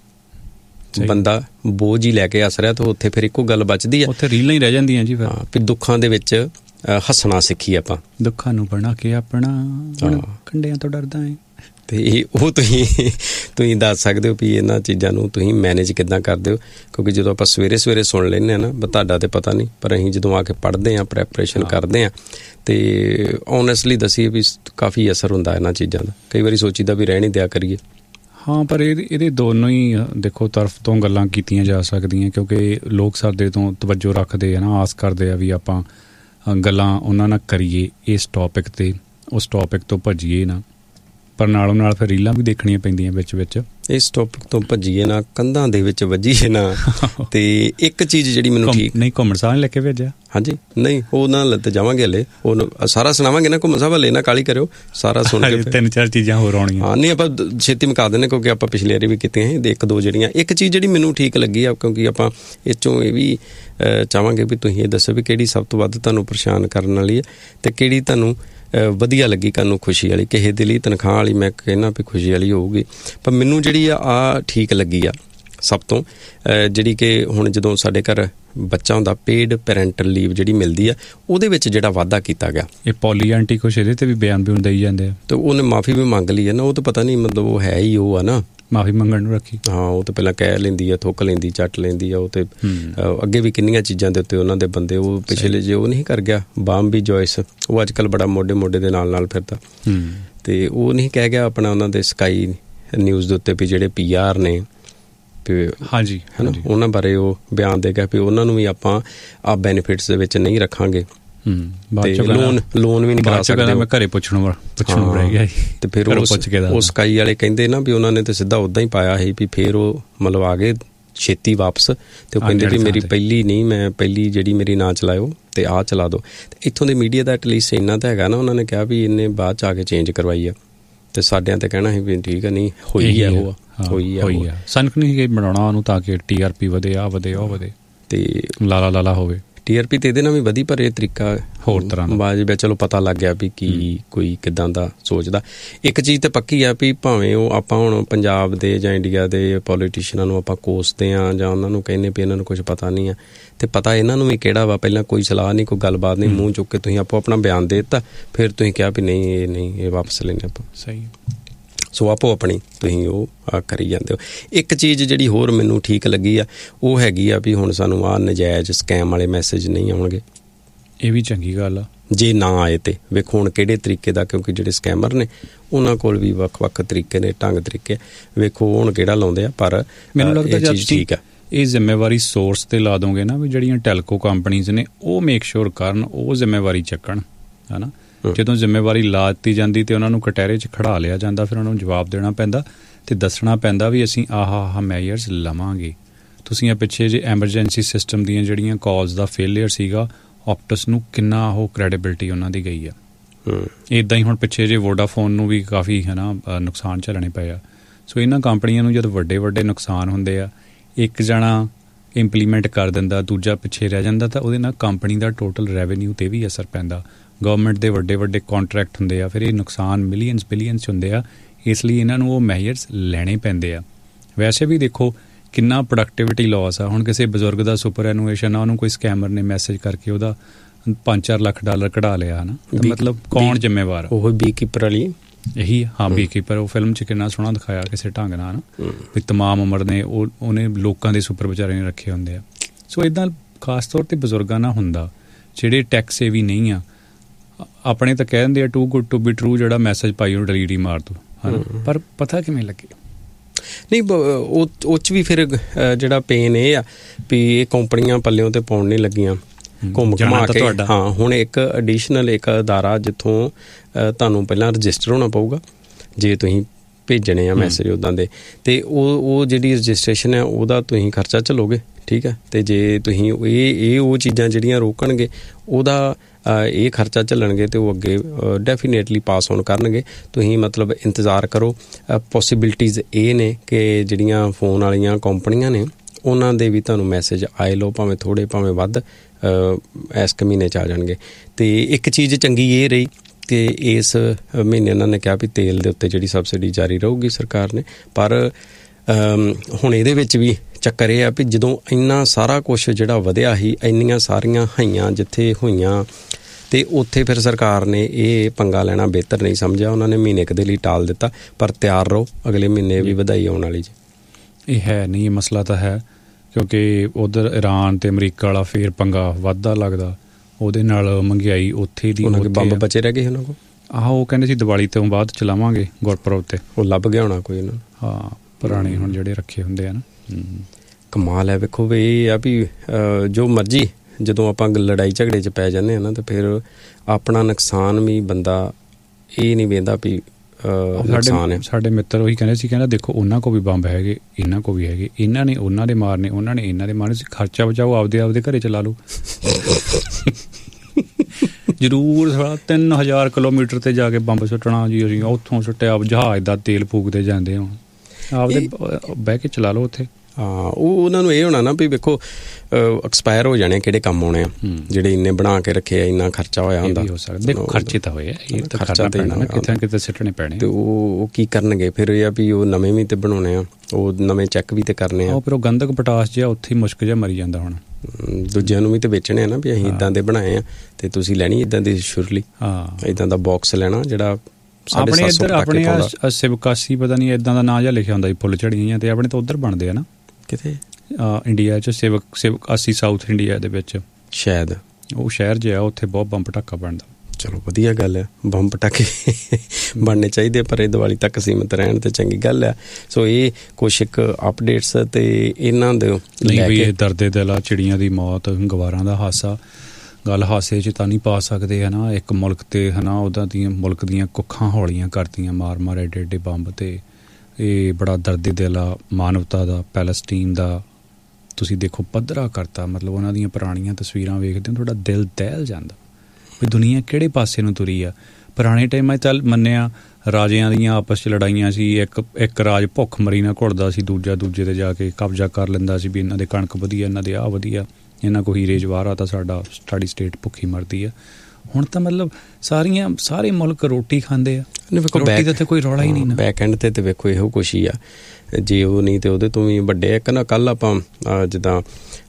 ਬੰਦਾ ਬੋਝ ਹੀ ਲੈ ਕੇ ਹੱਸ ਰਿਹਾ ਤਾਂ ਉੱਥੇ ਫਿਰ ਇੱਕੋ ਗੱਲ ਬਚਦੀ ਆ, ਉੱਥੇ ਰੀਲਾਂ ਹੀ ਰਹਿ ਜਾਂਦੀਆਂ ਜੀ। ਫਿਰ ਦੁੱਖਾਂ ਦੇ ਵਿੱਚ ਹੱਸਣਾ ਸਿੱਖੀ ਆਪਾਂ, ਦੁੱਖਾਂ ਨੂੰ ਬਣਾ ਕੇ ਆਪਣਾ ਕੰਡਿਆਂ ਤੋਂ ਡਰਦਾ ਹੈ। ਤੇ ਉਹ ਤੁਸੀਂ ਦੱਸ ਸਕਦੇ ਹੋ ਵੀ ਇਹਨਾਂ ਚੀਜ਼ਾਂ ਨੂੰ ਤੁਸੀਂ ਮੈਨੇਜ ਕਿੱਦਾਂ ਕਰਦੇ ਹੋ? ਕਿਉਂਕਿ ਜਦੋਂ ਆਪਾਂ ਸਵੇਰੇ ਸੁਣ ਲੈਂਦੇ ਹਾਂ ਨਾ, ਤੁਹਾਡਾ ਤਾਂ ਪਤਾ ਨਹੀਂ, ਪਰ ਅਸੀਂ ਜਦੋਂ ਆ ਕੇ ਪੜ੍ਹਦੇ ਹਾਂ, ਪ੍ਰੈਪਰੇਸ਼ਨ ਕਰਦੇ ਹਾਂ, ਤੇ ਓਨੈਸਟਲੀ ਦੱਸੀਏ ਵੀ ਕਾਫੀ ਅਸਰ ਹੁੰਦਾ ਇਹਨਾਂ ਚੀਜ਼ਾਂ ਦਾ। ਕਈ ਵਾਰੀ ਸੋਚੀਦਾ ਵੀ ਰਹਿ ਨਹੀਂ ਦਿਆ ਕਰੀਏ। ਹਾਂ, ਪਰ ਇਹਦੇ ਦੋਨੋਂ ਹੀ ਦੇਖੋ ਤਰਫ ਤੋਂ ਗੱਲਾਂ ਕੀਤੀਆਂ ਜਾ ਸਕਦੀਆਂ, ਕਿਉਂਕਿ ਲੋਕ ਸਾਡੇ ਤੋਂ ਤਵੱਜੋ ਰੱਖਦੇ ਆ ਨਾ, ਆਸ ਕਰਦੇ ਆ ਵੀ ਆਪਾਂ ਗੱਲਾਂ ਉਹਨਾਂ ਨਾਲ ਕਰੀਏ ਇਸ ਟੌਪਿਕ 'ਤੇ, ਉਸ ਟੌਪਿਕ ਤੋਂ ਭੱਜੀਏ ਨਾ, ਪਰ ਨਾਲੋਂ ਨਾਲ ਫਿਰ ਰੀਲਾਂ ਵੀ ਦੇਖਣੀਆਂ ਪੈਂਦੀਆਂ ਵਿੱਚ। ਇਸ ਟੌਪਿਕ ਤੋਂ ਭੱਜੀਏ ਨਾ, ਕੰਧਾਂ ਦੇ ਵਿੱਚ ਵੱਜੀਏ ਨਾ। ਤੇ ਇੱਕ ਚੀਜ਼ ਜਿਹੜੀ ਮੈਨੂੰ ਠੀਕ ਨਹੀਂ, ਘੁੰਮਣ ਸਾਹਿਬ ਲੈ ਕੇ ਭੇਜਿਆ। ਹਾਂਜੀ, ਨਹੀਂ ਉਹ ਨਾਲ ਲੱਤੇ ਜਾਵਾਂਗੇ ਹਲੇ, ਉਹ ਸਾਰਾ ਸੁਣਾਵਾਂਗੇ ਨਾ। ਘੁੰਮਣ ਸਾਹਿਬ ਹਲੇ ਨਾ ਕਾਹਲੀ ਕਰਿਓ, ਸਾਰਾ ਸੁਣ ਕੇ 3-4 ਚੀਜ਼ਾਂ ਹੋਰ ਆਉਣੀਆਂ। ਹਾਂ, ਨਹੀਂ ਆਪਾਂ ਛੇਤੀ ਮੁਕਾ ਦਿੰਦੇ, ਕਿਉਂਕਿ ਆਪਾਂ ਪਿਛਲੇ ਵਾਰੀ ਵੀ ਕੀਤੀਆਂ ਸੀ ਇੱਕ ਦੋ ਜਿਹੜੀਆਂ। ਇੱਕ ਚੀਜ਼ ਜਿਹੜੀ ਮੈਨੂੰ ਠੀਕ ਲੱਗੀ ਆ, ਕਿਉਂਕਿ ਆਪਾਂ ਇਹ 'ਚੋਂ ਇਹ ਵੀ ਚਾਹਾਂਗੇ ਵੀ ਤੁਸੀਂ ਇਹ ਦੱਸੋ ਵੀ ਕਿਹੜੀ ਸਭ ਤੋਂ ਵੱਧ ਤੁਹਾਨੂੰ ਪਰੇਸ਼ਾਨ ਕਰਨ ਵਾਲੀ ਹੈ ਤੇ ਕਿਹੜੀ ਤੁਹਾਨੂੰ ਵਧੀਆ ਲੱਗੀ, ਤੁਹਾਨੂੰ ਖੁਸ਼ੀ ਵਾਲੀ। ਕਿਸੇ ਦੇ ਲਈ ਤਨਖਾਹ ਵਾਲੀ ਮੈਂ ਕਹਿੰਦਾ ਵੀ ਖੁਸ਼ੀ ਵਾਲੀ ਹੋਊਗੀ, ਪਰ ਮੈਨੂੰ ਜਿਹੜੀ ਆ ਠੀਕ ਲੱਗੀ ਆ ਸਭ ਤੋਂ, ਜਿਹੜੀ ਕਿ ਹੁਣ ਜਦੋਂ ਸਾਡੇ ਘਰ ਬੱਚਾ ਹੁੰਦਾ, ਪੇਡ ਪੈਰੈਂਟਲ ਲੀਵ ਜਿਹੜੀ ਮਿਲਦੀ ਆ, ਉਹਦੇ ਵਿੱਚ ਜਿਹੜਾ ਵਾਧਾ ਕੀਤਾ ਗਿਆ। ਇਹ ਪੋਲੀ ਆਂਟੀ ਕੁਛ ਇਹਦੇ ਤੇ ਵੀ ਬਿਆਨ ਦੇਈ ਜਾਂਦੇ ਆ, ਤੇ ਉਹਨੇ ਮਾਫੀ ਵੀ ਮੰਗ ਲਈ ਹੈ ਨਾ। ਉਹ ਤਾਂ ਪਤਾ ਨਹੀਂ, ਮਤਲਬ ਉਹ ਹੈ ਹੀ ਉਹ ਆ ਨਾ, ਮਾਫੀ ਮੰਗਣ ਨੂੰ ਰੱਖੀ। ਹਾਂ, ਉਹ ਤਾਂ ਪਹਿਲਾਂ ਕਹਿ ਲੈਂਦੀ ਆ, ਥੁੱਕ ਲੈਂਦੀ, ਚੱਟ ਲੈਂਦੀ ਆ। ਉਹ ਤੇ ਅੱਗੇ ਵੀ ਕਿੰਨੀਆਂ ਚੀਜ਼ਾਂ ਦੇ ਉੱਤੇ ਉਹਨਾਂ ਦੇ ਬੰਦੇ, ਉਹ ਪਿਛਲੇ ਜੇ ਉਹ ਨਹੀਂ ਕਰ ਗਿਆ ਬਾਮਬੀ ਜੋਇਸ, ਉਹ ਅੱਜ ਕੱਲ੍ਹ ਬੜਾ ਮੋਢੇ ਦੇ ਨਾਲ ਫਿਰਦਾ, ਤੇ ਉਹ ਨਹੀਂ ਕਹਿ ਗਿਆ ਆਪਣਾ ਉਹਨਾਂ ਦੇ ਸਕਾਈ ਨਿਊਜ਼ ਦੇ ਉੱਤੇ ਵੀ ਜਿਹੜੇ PR ਨੇ, ਹਾਂਜੀ ਹੈ ਨਾ, ਉਹਨਾਂ ਬਾਰੇ ਉਹ ਬਿਆਨ ਦੇ ਗਿਆ ਵੀ ਉਹਨਾਂ ਨੂੰ ਵੀ ਆਪਾਂ ਆ ਬੈਨੀਫਿਟਸ ਦੇ ਵਿੱਚ ਨਹੀਂ ਰੱਖਾਂਗੇ, ਲੋਨ ਵੀ ਨਹੀਂ ਕਰਾ ਸਕਦੇ। ਮੈਂ ਘਰੇ ਪੁੱਛਣ ਰਹਿ ਗਿਆ, ਤੇ ਫਿਰ ਉਹ ਸਕਾਈ ਵਾਲੇ ਕਹਿੰਦੇ ਨਾ ਵੀ ਉਹਨਾਂ ਨੇ ਤਾਂ ਸਿੱਧਾ ਉੱਦਾਂ ਹੀ ਪਾਇਆ ਸੀ ਵੀ ਫਿਰ ਉਹ ਮਤਲਬ ਆ ਗਏ ਛੇਤੀ ਵਾਪਸ, ਤੇ ਉਹ ਕਹਿੰਦੇ ਵੀ ਮੇਰੀ ਪਹਿਲੀ ਨਹੀਂ, ਮੈਂ ਪਹਿਲੀ ਜਿਹੜੀ ਮੇਰੀ ਨਾ ਚਲਾਇਓ ਤੇ ਆਹ ਚਲਾ ਦਿਓ। ਤੇ ਇੱਥੋਂ ਦੇ ਮੀਡੀਆ ਦਾ ਐਟਲੀਸਟ ਇੰਨਾ ਤਾਂ ਹੈਗਾ ਨਾ, ਉਹਨਾਂ ਨੇ ਕਿਹਾ ਵੀ ਇਹਨੇ ਬਾਅਦ 'ਚ ਆ ਕੇ ਚੇਂਜ ਕਰਵਾਈ ਆ, ਤੇ ਸਾਡਿਆਂ ਤੇ ਕਹਿਣਾ ਸੀ ਵੀ ਠੀਕ ਆ, ਨਹੀਂ ਹੋਈ ਆ, ਉਹ ਹੋਈ ਆ। ਸੰਕ ਨਹੀਂ ਬਣਾਉਣਾ ਉਹਨੂੰ ਤਾਂ ਕਿ TRP ਵਧੇ, ਆ ਵਧੇ, ਉਹ ਵਧੇ, ਤੇ ਲਾਲਾ ਹੋਵੇ। TRP ਤੇ ਇਹਦੇ ਨਾਲ ਵੀ ਵਧੀ, ਪਰ ਇਹ ਤਰੀਕਾ ਹੋਰ ਤਰ੍ਹਾਂ ਬਾਜ ਚਲੋ ਪਤਾ ਲੱਗ ਗਿਆ ਵੀ ਕੀ ਕੋਈ ਕਿੱਦਾਂ ਦਾ ਸੋਚਦਾ। ਇੱਕ ਚੀਜ਼ ਤਾਂ ਪੱਕੀ ਆ ਵੀ ਭਾਵੇਂ ਉਹ ਆਪਾਂ ਹੁਣ ਪੰਜਾਬ ਦੇ ਜਾਂ ਇੰਡੀਆ ਦੇ ਪੋਲੀਟੀਸ਼ੀਅਨਾਂ ਨੂੰ ਆਪਾਂ ਕੋਸਦੇ ਹਾਂ ਜਾਂ ਉਹਨਾਂ ਨੂੰ ਕਹਿੰਦੇ ਵੀ ਇਹਨਾਂ ਨੂੰ ਕੁਝ ਪਤਾ ਨਹੀਂ ਆ, ਤੇ ਪਤਾ ਇਹਨਾਂ ਨੂੰ ਵੀ ਕਿਹੜਾ ਵਾ। ਪਹਿਲਾਂ ਕੋਈ ਸਲਾਹ ਨਹੀਂ, ਕੋਈ ਗੱਲਬਾਤ ਨਹੀਂ, ਮੂੰਹ ਚੁੱਕ ਕੇ ਤੁਸੀਂ ਆਪਣਾ ਬਿਆਨ ਦੇ ਦਿੱਤਾ, ਫਿਰ ਤੁਸੀਂ ਕਿਹਾ ਵੀ ਨਹੀਂ ਇਹ ਵਾਪਸ ਲੈਣੇ ਆਪਾਂ। ਸਹੀ। ਸੋ ਆਪੋ ਆਪਣੀ ਤੁਸੀਂ ਉਹ ਕਰੀ ਜਾਂਦੇ ਹੋ। ਇੱਕ ਚੀਜ਼ ਜਿਹੜੀ ਹੋਰ ਮੈਨੂੰ ਠੀਕ ਲੱਗੀ ਆ, ਉਹ ਹੈਗੀ ਆ ਵੀ ਹੁਣ ਸਾਨੂੰ ਆਹ ਨਜਾਇਜ਼ ਸਕੈਮ ਵਾਲੇ ਮੈਸੇਜ ਨਹੀਂ ਆਉਣਗੇ। ਇਹ ਵੀ ਚੰਗੀ ਗੱਲ ਆ, ਜੇ ਨਾ ਆਏ ਤੇ ਵੇਖੋ ਹੁਣ ਕਿਹੜੇ ਤਰੀਕੇ ਦਾ, ਕਿਉਂਕਿ ਜਿਹੜੇ ਸਕੈਮਰ ਨੇ ਉਹਨਾਂ ਕੋਲ ਵੀ ਵੱਖ-ਵੱਖ ਤਰੀਕੇ ਨੇ, ਢੰਗ ਤਰੀਕੇ, ਵੇਖੋ ਹੁਣ ਕਿਹੜਾ ਲਾਉਂਦੇ ਆ। ਪਰ ਮੈਨੂੰ ਲੱਗਦਾ ਇਹ ਚੀਜ਼ ਠੀਕ ਆ, ਇਹ ਜ਼ਿੰਮੇਵਾਰੀ ਸੋਰਸ ਤੇ ਲਾ ਦੋਗੇ ਨਾ, ਵੀ ਜਿਹੜੀਆਂ ਟੈਲਕੋ ਕੰਪਨੀਜ਼ ਨੇ ਉਹ ਮੇਕ ਸ਼ੋਰ ਕਰਨ, ਉਹ ਜ਼ਿੰਮੇਵਾਰੀ ਚੱਕਣ, ਹੈ ਨਾ। ਜਦੋਂ ਜ਼ਿੰਮੇਵਾਰੀ ਲਾ ਦਿੱਤੀ ਜਾਂਦੀ ਤੇ ਉਹਨਾਂ ਨੂੰ ਕਟਹਿਰੇ 'ਚ ਖੜਾ ਲਿਆ ਜਾਂਦਾ, ਫਿਰ ਉਹਨਾਂ ਨੂੰ ਜਵਾਬ ਦੇਣਾ ਪੈਂਦਾ ਤੇ ਦੱਸਣਾ ਪੈਂਦਾ ਵੀ ਅਸੀਂ ਆਹ ਮੈਜਰਸ ਲਵਾਂਗੇ। ਤੁਸੀਂ ਇਹ ਪਿੱਛੇ ਜੇ ਐਮਰਜੈਂਸੀ ਸਿਸਟਮ ਦੀਆਂ ਜਿਹੜੀਆਂ ਕਾਲਸ ਦਾ ਫੇਲੀਅਰ ਸੀਗਾ, ਆਪਟਸ ਨੂੰ ਕਿੰਨਾ ਉਹ ਕ੍ਰੈਡੀਬਿਲਿਟੀ ਉਹਨਾਂ ਦੀ ਗਈ ਆ। ਇੱਦਾਂ ਹੀ ਹੁਣ ਪਿੱਛੇ ਜੇ ਵੋਡਾਫੋਨ ਨੂੰ ਵੀ ਕਾਫੀ ਹੈ ਨਾ ਨੁਕਸਾਨ ਝੱਲਣੇ ਪਏ ਆ। ਸੋ ਇਹਨਾਂ ਕੰਪਨੀਆਂ ਨੂੰ ਜਦ ਵੱਡੇ ਨੁਕਸਾਨ ਹੁੰਦੇ ਆ, ਇੱਕ ਜਣਾ ਇੰਪਲੀਮੈਂਟ ਕਰ ਦਿੰਦਾ, ਦੂਜਾ ਪਿੱਛੇ ਰਹਿ ਜਾਂਦਾ, ਤਾਂ ਉਹਦੇ ਨਾਲ ਕੰਪਨੀ ਦਾ ਟੋਟਲ ਰੈਵਨਿਊ 'ਤੇ ਵੀ ਅਸਰ ਪੈਂਦਾ। ਗਵਰਨਮੈਂਟ ਦੇ ਵੱਡੇ ਕੰਟਰੈਕਟ ਹੁੰਦੇ ਆ, ਫਿਰ ਇਹ ਨੁਕਸਾਨ ਬਿਲੀਅਨਸ ਹੁੰਦੇ ਆ। ਇਸ ਲਈ ਇਹਨਾਂ ਨੂੰ ਉਹ ਮੈਜਰਸ ਲੈਣੇ ਪੈਂਦੇ ਆ। ਵੈਸੇ ਵੀ ਦੇਖੋ ਕਿੰਨਾ ਪ੍ਰੋਡਕਟਿਵਿਟੀ ਲਾਸ ਆ। ਹੁਣ ਕਿਸੇ ਬਜ਼ੁਰਗ ਦਾ ਸੁਪਰ ਐਨੂਏਸ਼ਨ ਆ, ਉਹਨੂੰ ਕੋਈ ਸਕੈਮਰ ਨੇ ਮੈਸੇਜ ਕਰਕੇ ਉਹਦਾ $5-4 ਲੱਖ ਕਢਾ ਲਿਆ, ਹੈ ਨਾ। ਮਤਲਬ ਕੌਣ ਜ਼ਿੰਮੇਵਾਰ? ਉਹ ਬੀਕੀਪਰ ਵਾਲੀ ਇਹੀ ਹਾਂ, ਬੀਕੀਪਰ। ਉਹ ਫਿਲਮ 'ਚ ਕਿੰਨਾ ਸੋਹਣਾ ਦਿਖਾਇਆ ਕਿਸੇ ਢੰਗ ਨਾਲ, ਵੀ ਤਮਾਮ ਉਮਰ ਨੇ ਉਹਨੇ ਲੋਕਾਂ ਦੇ ਸੁਪਰ ਵਿਚਾਰੇ ਨੇ ਰੱਖੇ ਹੁੰਦੇ ਆ। ਸੋ ਇੱਦਾਂ ਖਾਸ ਤੌਰ 'ਤੇ ਬਜ਼ੁਰਗਾਂ ਨਾਲ ਹੁੰਦਾ, ਜਿਹੜੇ ਟੈਕਸ ਸੇਵੀ ਨਹੀਂ ਆ। ਆਪਣੇ ਤਾਂ ਕਹਿ ਦਿੰਦੇ ਆ too good to be true, ਜਿਹੜਾ ਮੈਸੇਜ ਪਾਈ ਉਹਨੂੰ ਡਿਲੀਟ ਹੀ ਮਾਰ ਦੋ, ਪਰ ਪਤਾ ਕਿਵੇਂ ਲੱਗੇ? ਨਹੀਂ, ਉਹ 'ਚ ਵੀ ਫਿਰ ਜਿਹੜਾ ਪੇਨ ਇਹ ਆ ਵੀ ਇਹ ਕੰਪਨੀਆਂ ਪੱਲਿਓਂ ਤੇ ਪਾਉਣ ਨਹੀਂ ਲੱਗੀਆਂ, ਘੁੰਮਾ ਕੇ। ਹਾਂ, ਹੁਣ ਇੱਕ ਐਡੀਸ਼ਨਲ ਇੱਕ ਅਦਾਰਾ ਜਿੱਥੋਂ ਤੁਹਾਨੂੰ ਪਹਿਲਾਂ ਰਜਿਸਟਰ ਹੋਣਾ ਪਊਗਾ। ਜੇ ਤੁਸੀਂ ਭੇਜਣੇ ਆ ਮੈਸੇਜ ਉੱਦਾਂ ਦੇ, ਤੇ ਉਹ ਜਿਹੜੀ ਰਜਿਸਟ੍ਰੇਸ਼ਨ ਹੈ ਉਹਦਾ ਤੁਸੀਂ ਖਰਚਾ ਝੱਲੋਗੇ, ਠੀਕ ਹੈ। ਤੇ ਜੇ ਤੁਸੀਂ ਇਹ ਉਹ ਚੀਜ਼ਾਂ ਜਿਹੜੀਆਂ ਰੋਕਣਗੇ ਉਹਦਾ ਇਹ ਖਰਚਾ ਝੱਲਣਗੇ ਤੇ ਉਹ ਅੱਗੇ ਡੈਫੀਨੇਟਲੀ ਪਾਸ ਔਨ ਕਰਨਗੇ। ਤੁਸੀਂ ਮਤਲਬ ਇੰਤਜ਼ਾਰ ਕਰੋ। ਪੋਸੀਬਿਲਿਟੀਜ਼ ਇਹ ਨੇ ਕਿ ਜਿਹੜੀਆਂ ਫੋਨ ਵਾਲੀਆਂ ਕੰਪਨੀਆਂ ਨੇ ਉਹਨਾਂ ਦੇ ਵੀ ਤੁਹਾਨੂੰ ਮੈਸੇਜ ਆਏ ਲਓ, ਭਾਵੇਂ ਥੋੜ੍ਹੇ ਭਾਵੇਂ ਵੱਧ, ਇਸ ਕੁ ਮਹੀਨੇ 'ਚ ਆ ਜਾਣਗੇ। ਅਤੇ ਇੱਕ ਚੀਜ਼ ਚੰਗੀ ਇਹ ਰਹੀ ਕਿ ਇਸ ਮਹੀਨੇ ਉਹਨਾਂ ਨੇ ਕਿਹਾ ਵੀ ਤੇਲ ਦੇ ਉੱਤੇ ਜਿਹੜੀ ਸਬਸਿਡੀ ਜਾਰੀ ਰਹੂਗੀ ਸਰਕਾਰ ਨੇ, ਪਰ ਹੁਣ ਇਹਦੇ ਵਿੱਚ ਵੀ ਚੱਕਰ ਇਹ ਆ ਵੀ ਜਦੋਂ ਇੰਨਾ ਸਾਰਾ ਕੁਛ ਜਿਹੜਾ ਵਧਿਆ ਸੀ, ਇੰਨੀਆਂ ਸਾਰੀਆਂ ਹਾਈਆਂ ਜਿੱਥੇ ਹੋਈਆਂ, ਅਤੇ ਉੱਥੇ ਫਿਰ ਸਰਕਾਰ ਨੇ ਇਹ ਪੰਗਾ ਲੈਣਾ ਬਿਹਤਰ ਨਹੀਂ ਸਮਝਿਆ। ਉਹਨਾਂ ਨੇ ਮਹੀਨੇ ਕੁ ਦੇ ਲਈ ਟਾਲ ਦਿੱਤਾ, ਪਰ ਤਿਆਰ ਰਹੋ, ਅਗਲੇ ਮਹੀਨੇ ਵੀ ਵਧਾਈ ਆਉਣ ਵਾਲੀ ਜੀ। ਇਹ ਹੈ ਨਹੀਂ, ਇਹ ਮਸਲਾ ਤਾਂ ਹੈ, ਕਿਉਂਕਿ ਉੱਧਰ ਈਰਾਨ ਅਤੇ ਅਮਰੀਕਾ ਵਾਲਾ ਫੇਰ ਪੰਗਾ ਵੱਧਦਾ ਲੱਗਦਾ, ਉਹਦੇ ਨਾਲ ਮਹਿੰਗਾਈ ਉੱਥੇ ਦੀ। ਬੰਬ ਬਚੇ ਰਹਿ ਗਏ ਉਹਨਾਂ ਕੋਲ। ਆਹੋ, ਉਹ ਕਹਿੰਦੇ ਸੀ ਦੀਵਾਲੀ ਤੋਂ ਬਾਅਦ ਚਲਾਵਾਂਗੇ ਗੁਰਪੁਰਬ 'ਤੇ। ਉਹ ਲੱਭ ਗਿਆ ਹੋਣਾ ਕੋਈ ਉਹਨਾਂ ਨੂੰ। ਹਾਂ, ਪੁਰਾਣੇ ਹੁਣ ਜਿਹੜੇ ਰੱਖੇ ਹੁੰਦੇ ਆ ਨਾ। ਕਮਾਲ ਹੈ। ਵੇਖੋ ਵੀ ਇਹ ਆ ਵੀ ਜੋ ਮਰਜ਼ੀ ਜਦੋਂ ਆਪਾਂ ਲੜਾਈ ਝਗੜੇ 'ਚ ਪੈ ਜਾਂਦੇ ਹਾਂ ਨਾ, ਤਾਂ ਫਿਰ ਆਪਣਾ ਨੁਕਸਾਨ ਵੀ ਬੰਦਾ ਇਹ ਨਹੀਂ ਵੇਂਦਾ ਵੀ ਨੁਕਸਾਨ ਹੈ। ਸਾਡੇ ਮਿੱਤਰ ਉਹੀ ਕਹਿੰਦੇ ਸੀ, ਕਹਿੰਦਾ ਦੇਖੋ ਉਹਨਾਂ ਕੋਲ ਵੀ ਬੰਬ ਹੈਗੇ, ਇਹਨਾਂ ਕੋਲ ਵੀ ਹੈਗੇ, ਇਹਨਾਂ ਨੇ ਉਹਨਾਂ ਦੇ ਮਾਰਨੇ, ਉਹਨਾਂ ਨੇ ਇਹਨਾਂ ਦੇ ਮਾਰਨੇ, ਖਰਚਾ ਬਚਾਓ, ਆਪਦੇ ਘਰੇ ਚਲਾ ਲਓ। ਜ਼ਰੂਰ 3000 ਕਿਲੋਮੀਟਰ ਤੇ ਜਾ ਕੇ ਬੰਬ ਸੁੱਟਣਾ ਜੀ, ਅਸੀਂ ਉੱਥੋਂ ਸੁੱਟਿਆ, ਜਹਾਜ਼ ਦਾ ਤੇਲ ਫੂਕਦੇ ਜਾਂਦੇ ਹੋ, ਆਪਦੇ ਬਹਿ ਕੇ ਚਲਾ ਲਓ ਉੱਥੇ। ਹਾਂ, ਉਹ ਉਹਨਾਂ ਨੂੰ ਇਹ ਹੋਣਾ ਨਾ ਵੀ ਵੇਖੋ ਐਕਸਪਾਇਰ ਹੋ ਜਾਣੇ, ਕਿਹੜੇ ਕੰਮ ਆਉਣੇ ਆ, ਜਿਹੜੇ ਇੰਨੇ ਬਣਾ ਕੇ ਰੱਖੇ ਆ, ਇੰਨਾ ਖਰਚਾ ਹੋਇਆ ਹੁੰਦਾ। ਹੋ ਸਕਦਾ ਦੇਖੋ ਖਰਚੇ ਤਾਂ ਹੋਏ, ਇਹ ਤਾਂ ਖਰਚਾ ਪੈਣਾ ਨਾ, ਕਿਤੇ ਨਾ ਕਿਤੇ ਸਿੱਟਣੇ ਪੈਣੇ। ਤੇ ਉਹ ਕੀ ਕਰਨਗੇ ਫਿਰ? ਇਹ ਆ ਵੀ ਉਹ ਨਵੇਂ ਵੀ ਤੇ ਬਣਾਉਣੇ ਆ, ਉਹ ਨਵੇਂ ਚੈੱਕ ਵੀ ਤੇ ਕਰਨੇ ਆ। ਫਿਰ ਉਹ ਗੰਧਕ ਪਟਾਸ ਜਿਹਾ ਉੱਥੇ ਹੀ ਮੁਸ਼ਕ ਜਿਹਾ ਮਰੀ ਜਾਂਦਾ। ਹੁਣ ਦੂਜਿਆਂ ਨੂੰ ਵੀ ਤੇ ਵੇਚਣੇ ਆ ਨਾ ਵੀ ਅਸੀਂ ਇੱਦਾਂ ਦੇ ਬਣਾਏ ਆ, ਤੇ ਤੁਸੀਂ ਲੈਣੀ ਇੱਦਾਂ ਦੀ ਸ਼ੁਰਲੀ। ਹਾਂ, ਇੱਦਾਂ ਦਾ ਬਾਕਸ ਲੈਣਾ ਜਿਹੜਾ ਆਪਣੇ ਇੱਧਰ ਆਪਣੇ ਸਿਵਕਾਸੀ ਪਤਾ ਨਹੀਂ ਇੱਦਾਂ ਦਾ ਨਾਂ ਜਿਹਾ ਲਿਖਿਆ ਹੁੰਦਾ ਜੀ, ਫੁੱਲ ਝੜੀਆਂ, ਤੇ ਆਪਣੇ ਤਾਂ ਉੱਧਰ ਬਣਦੇ ਆ ਨਾ ਕਿਤੇ ਇੰਡੀਆ 'ਚ, ਸਿਵਕਾਸੀ ਸਾਊਥ ਇੰਡੀਆ ਦੇ ਵਿੱਚ ਸ਼ਾਇਦ ਉਹ ਸ਼ਹਿਰ ਜਿਹਾ, ਉੱਥੇ ਬਹੁਤ ਬੰਬ ਪਟਾਕਾ ਬਣਦਾ। ਚਲੋ ਵਧੀਆ ਗੱਲ ਹੈ, ਬੰਬ ਪਟਾਕੇ ਬਣਨੇ ਚਾਹੀਦੇ, ਪਰ ਇਹ ਦੀਵਾਲੀ ਤੱਕ ਸੀਮਿਤ ਰਹਿਣ ਤੇ ਚੰਗੀ ਗੱਲ ਹੈ। ਸੋ ਇਹ ਕੁਛ ਇੱਕ ਅਪਡੇਟਸ ਤੇ ਇਹਨਾਂ ਦੇ ਨਹੀਂ ਵੀ ਇਹ ਦਰਦੇ ਦਿਲ ਆ, ਚਿੜੀਆਂ ਦੀ ਮੌਤ, ਗਵਾਰਾਂ ਦਾ ਹਾਸਾ, ਗੱਲ ਹਾਸੇ 'ਚ ਤਾਂ ਨਹੀਂ ਪਾ ਸਕਦੇ ਹੈ ਨਾ। ਇੱਕ ਮੁਲਕ ਤੇ ਹੈ ਨਾ ਉਹਦਾ ਦੀਆਂ ਮੁਲਕ ਦੀਆਂ ਕੁੱਖਾਂ ਹੌਲੀਆਂ ਕਰਤੀਆਂ ਮਾਰ ਐਡੇ ਐਡੇ ਬੰਬ, ਤੇ ਇਹ ਬੜਾ ਦਰਦੇ ਦਿਲ ਆ। ਮਾਨਵਤਾ ਦਾ, ਪੈਲਸਟੀਨ ਦਾ ਤੁਸੀਂ ਦੇਖੋ ਪੱਧਰਾ ਕਰਤਾ, ਮਤਲਬ ਉਹਨਾਂ ਦੀਆਂ ਪੁਰਾਣੀਆਂ ਤਸਵੀਰਾਂ ਵੇਖਦੇ ਹੋ ਤੁਹਾਡਾ ਦਿਲ ਦਹਿਲ ਜਾਂਦਾ ਵੀ ਦੁਨੀਆ ਕਿਹੜੇ ਪਾਸੇ ਨੂੰ ਤੁਰੀ ਆ। ਪੁਰਾਣੇ ਟਾਈਮਾਂ 'ਚ ਚੱਲ ਮੰਨਿਆ ਰਾਜਿਆਂ ਦੀਆਂ ਆਪਸ 'ਚ ਲੜਾਈਆਂ ਸੀ, ਇੱਕ ਰਾਜ ਭੁੱਖ ਮਰੀ ਨਾਲ ਘੁੱਟਦਾ ਸੀ, ਦੂਜਾ ਦੂਜੇ 'ਤੇ ਜਾ ਕੇ ਕਬਜ਼ਾ ਕਰ ਲੈਂਦਾ ਸੀ ਵੀ ਇਹਨਾਂ ਦੇ ਕਣਕ ਵਧੀਆ, ਇਹਨਾਂ ਦੇ ਆਹ ਵਧੀਆ, ਇਹਨਾਂ ਕੋਲ ਹੀਰੇ ਜਵਾਹਰਾਤ ਆ, ਸਾਡੀ ਸਟੇਟ ਭੁੱਖੀ ਮਰਦੀ ਆ। ਹੁਣ ਤਾਂ ਮਤਲਬ ਸਾਰੇ ਮੁਲਕ ਰੋਟੀ ਖਾਂਦੇ ਆ, ਰੋਟੀ ਦਾ ਤਾਂ ਕੋਈ ਰੌਲਾ ਹੀ ਨਹੀਂ ਨਾ। ਬੈਕ ਐਂਡ ਤੇ ਵੇਖੋ ਇਹੋ ਕੁਛ ਹੀ ਆ, ਜੇ ਉਹ ਨਹੀਂ ਤੇ ਉਹਦੇ ਤੋਂ ਵੀ ਵੱਡੇ। ਇੱਕ ਨਾ ਕੱਲ੍ਹ ਆਪਾਂ ਜਿੱਦਾਂ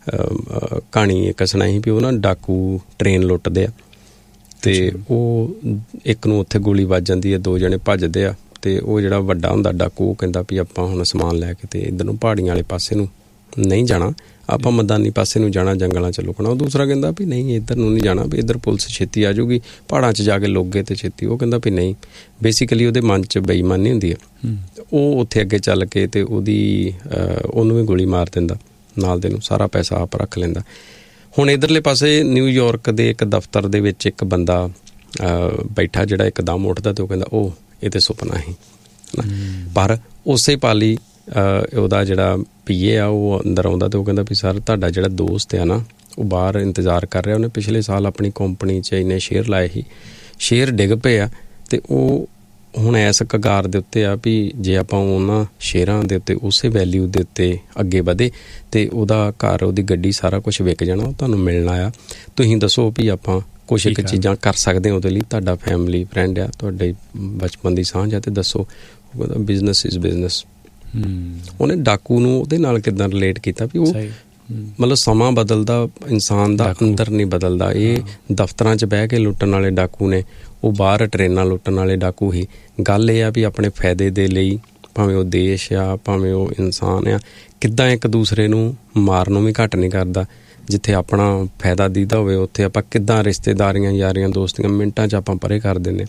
ਕਹਾਣੀ ਇੱਕ ਸੁਣਾਈ ਵੀ ਉਹ ਨਾ ਡਾਕੂ ਟ੍ਰੇਨ ਲੁੱਟਦੇ ਆ, ਤੇ ਉਹ ਇੱਕ ਨੂੰ ਉੱਥੇ ਗੋਲੀ ਵੱਜ ਜਾਂਦੀ ਹੈ, 2 ਜਣੇ ਭੱਜਦੇ ਆ, ਤੇ ਉਹ ਜਿਹੜਾ ਵੱਡਾ ਹੁੰਦਾ ਡਾਕੂ ਉਹ ਕਹਿੰਦਾ ਵੀ ਆਪਾਂ ਹੁਣ ਸਮਾਨ ਲੈ ਕੇ ਤੇ ਇੱਧਰ ਨੂੰ ਪਹਾੜੀਆਂ ਵਾਲੇ ਪਾਸੇ ਨੂੰ ਨਹੀਂ ਜਾਣਾ, ਆਪਾਂ ਮੈਦਾਨੀ ਪਾਸੇ ਨੂੰ ਜਾਣਾ, ਜੰਗਲਾਂ 'ਚ ਲੁਕਣਾ। ਉਹ ਦੂਸਰਾ ਕਹਿੰਦਾ ਵੀ ਨਹੀਂ ਇੱਧਰ ਨੂੰ ਨਹੀਂ ਜਾਣਾ, ਵੀ ਇੱਧਰ ਪੁਲਿਸ ਛੇਤੀ ਆ ਜਾਊਗੀ, ਪਹਾੜਾਂ 'ਚ ਜਾ ਕੇ ਲੁਕ ਗਏ ਤੇ ਛੇਤੀ। ਉਹ ਕਹਿੰਦਾ ਵੀ ਨਹੀਂ, ਬੇਸਿਕਲੀ ਉਹਦੇ ਮਨ 'ਚ ਬੇਈਮਾਨੀ ਹੁੰਦੀ ਹੈ। ਉਹ ਉੱਥੇ ਅੱਗੇ ਚੱਲ ਕੇ ਤੇ ਉਹਨੂੰ ਵੀ ਗੋਲੀ ਮਾਰ ਦਿੰਦਾ, ਨਾਲ ਦੇ ਨੂੰ ਸਾਰਾ ਪੈਸਾ ਆਪ ਰੱਖ ਲੈਂਦਾ। ਹੁਣ ਇੱਧਰਲੇ ਪਾਸੇ ਨਿਊਯਾਰਕ ਦੇ ਇੱਕ ਦਫ਼ਤਰ ਦੇ ਵਿੱਚ ਇੱਕ ਬੰਦਾ ਬੈਠਾ ਜਿਹੜਾ ਇੱਕਦਮ ਉੱਠਦਾ ਤੇ ਉਹ ਕਹਿੰਦਾ ਉਹ ਇਹ ਤੇ ਸੁਪਨਾ ਸੀ। ਪਰ ਉਸੇ ਪਾਲੀ ਉਹਦਾ ਜਿਹੜਾ ਪੀਏ ਆ ਉਹ ਅੰਦਰ ਆਉਂਦਾ ਤੇ ਉਹ ਕਹਿੰਦਾ ਵੀ ਸਰ ਤੁਹਾਡਾ ਜਿਹੜਾ ਦੋਸਤ ਆ ਨਾ ਉਹ ਬਾਹਰ ਇੰਤਜ਼ਾਰ ਕਰ ਰਿਹਾ, ਉਹਨੇ ਪਿਛਲੇ ਸਾਲ ਆਪਣੀ ਕੰਪਨੀ 'ਚ ਇੰਨੇ ਸ਼ੇਅਰ ਲਾਏ ਸੀ, ਸ਼ੇਅਰ ਡਿੱਗ ਪਏ ਆ, ਤੇ ਉਹ ਹੁਣ ਇਸ ਕਗਾਰ ਦੇ ਉੱਤੇ ਆ ਵੀ ਜੇ ਆਪਾਂ ਉਹਨਾਂ ਸ਼ੇਅਰਾਂ ਦੇ ਉੱਤੇ ਉਸੇ ਵੈਲਿਊ ਦੇ ਉੱਤੇ ਅੱਗੇ ਵਧੇ ਤੇ ਉਹਦਾ ਘਰ, ਉਹਦੀ ਗੱਡੀ, ਸਾਰਾ ਕੁਛ ਵਿਕ ਜਾਣਾ, ਉਹ ਤੁਹਾਨੂੰ ਮਿਲਣਾ ਆ। ਤੁਸੀਂ ਦੱਸੋ ਵੀ ਆਪਾਂ ਕੁਛ ਇੱਕ ਚੀਜ਼ਾਂ ਕਰ ਸਕਦੇ ਹਾਂ ਉਹਦੇ ਲਈ, ਤੁਹਾਡਾ ਫੈਮਿਲੀ ਫਰੈਂਡ ਆ, ਤੁਹਾਡੇ ਬਚਪਨ ਦੀ ਸਾਂਝ ਆ, ਤੇ ਦੱਸੋ। ਉਹ ਕਹਿੰਦਾ ਬਿਜ਼ਨਸ ਇਜ਼ ਬਿਜ਼ਨਸ। ਉਹਨੇ ਡਾਕੂ ਨੂੰ ਉਹਦੇ ਨਾਲ ਕਿੱਦਾਂ ਰਿਲੇਟ ਕੀਤਾ ਵੀ ਉਹ ਮਤਲਬ ਸਮਾਂ ਬਦਲਦਾ, ਇਨਸਾਨ ਦਾ ਅੰਦਰ ਨਹੀਂ ਬਦਲਦਾ। ਇਹ ਦਫ਼ਤਰਾਂ 'ਚ ਬਹਿ ਕੇ ਲੁੱਟਣ ਵਾਲੇ ਡਾਕੂ ਨੇ, ਉਹ ਬਾਹਰ ਟ੍ਰੇਨਾਂ ਲੁੱਟਣ ਵਾਲੇ ਡਾਕੂ ਹੀ। ਗੱਲ ਇਹ ਆ ਵੀ ਆਪਣੇ ਫਾਇਦੇ ਦੇ ਲਈ, ਭਾਵੇਂ ਉਹ ਦੇਸ਼ ਆ, ਭਾਵੇਂ ਉਹ ਇਨਸਾਨ ਆ, ਕਿੱਦਾਂ ਇੱਕ ਦੂਸਰੇ ਨੂੰ ਮਾਰਨ ਨੂੰ ਵੀ ਘੱਟ ਨਹੀਂ ਕਰਦਾ। ਜਿੱਥੇ ਆਪਣਾ ਫਾਇਦਾ ਦੀਦਾ ਹੋਵੇ ਉੱਥੇ ਆਪਾਂ ਕਿੱਦਾਂ ਰਿਸ਼ਤੇਦਾਰੀਆਂ, ਯਾਰੀਆਂ, ਦੋਸਤੀਆਂ ਮਿੰਟਾਂ 'ਚ ਆਪਾਂ ਪਰੇ ਕਰ ਦਿੰਦੇ।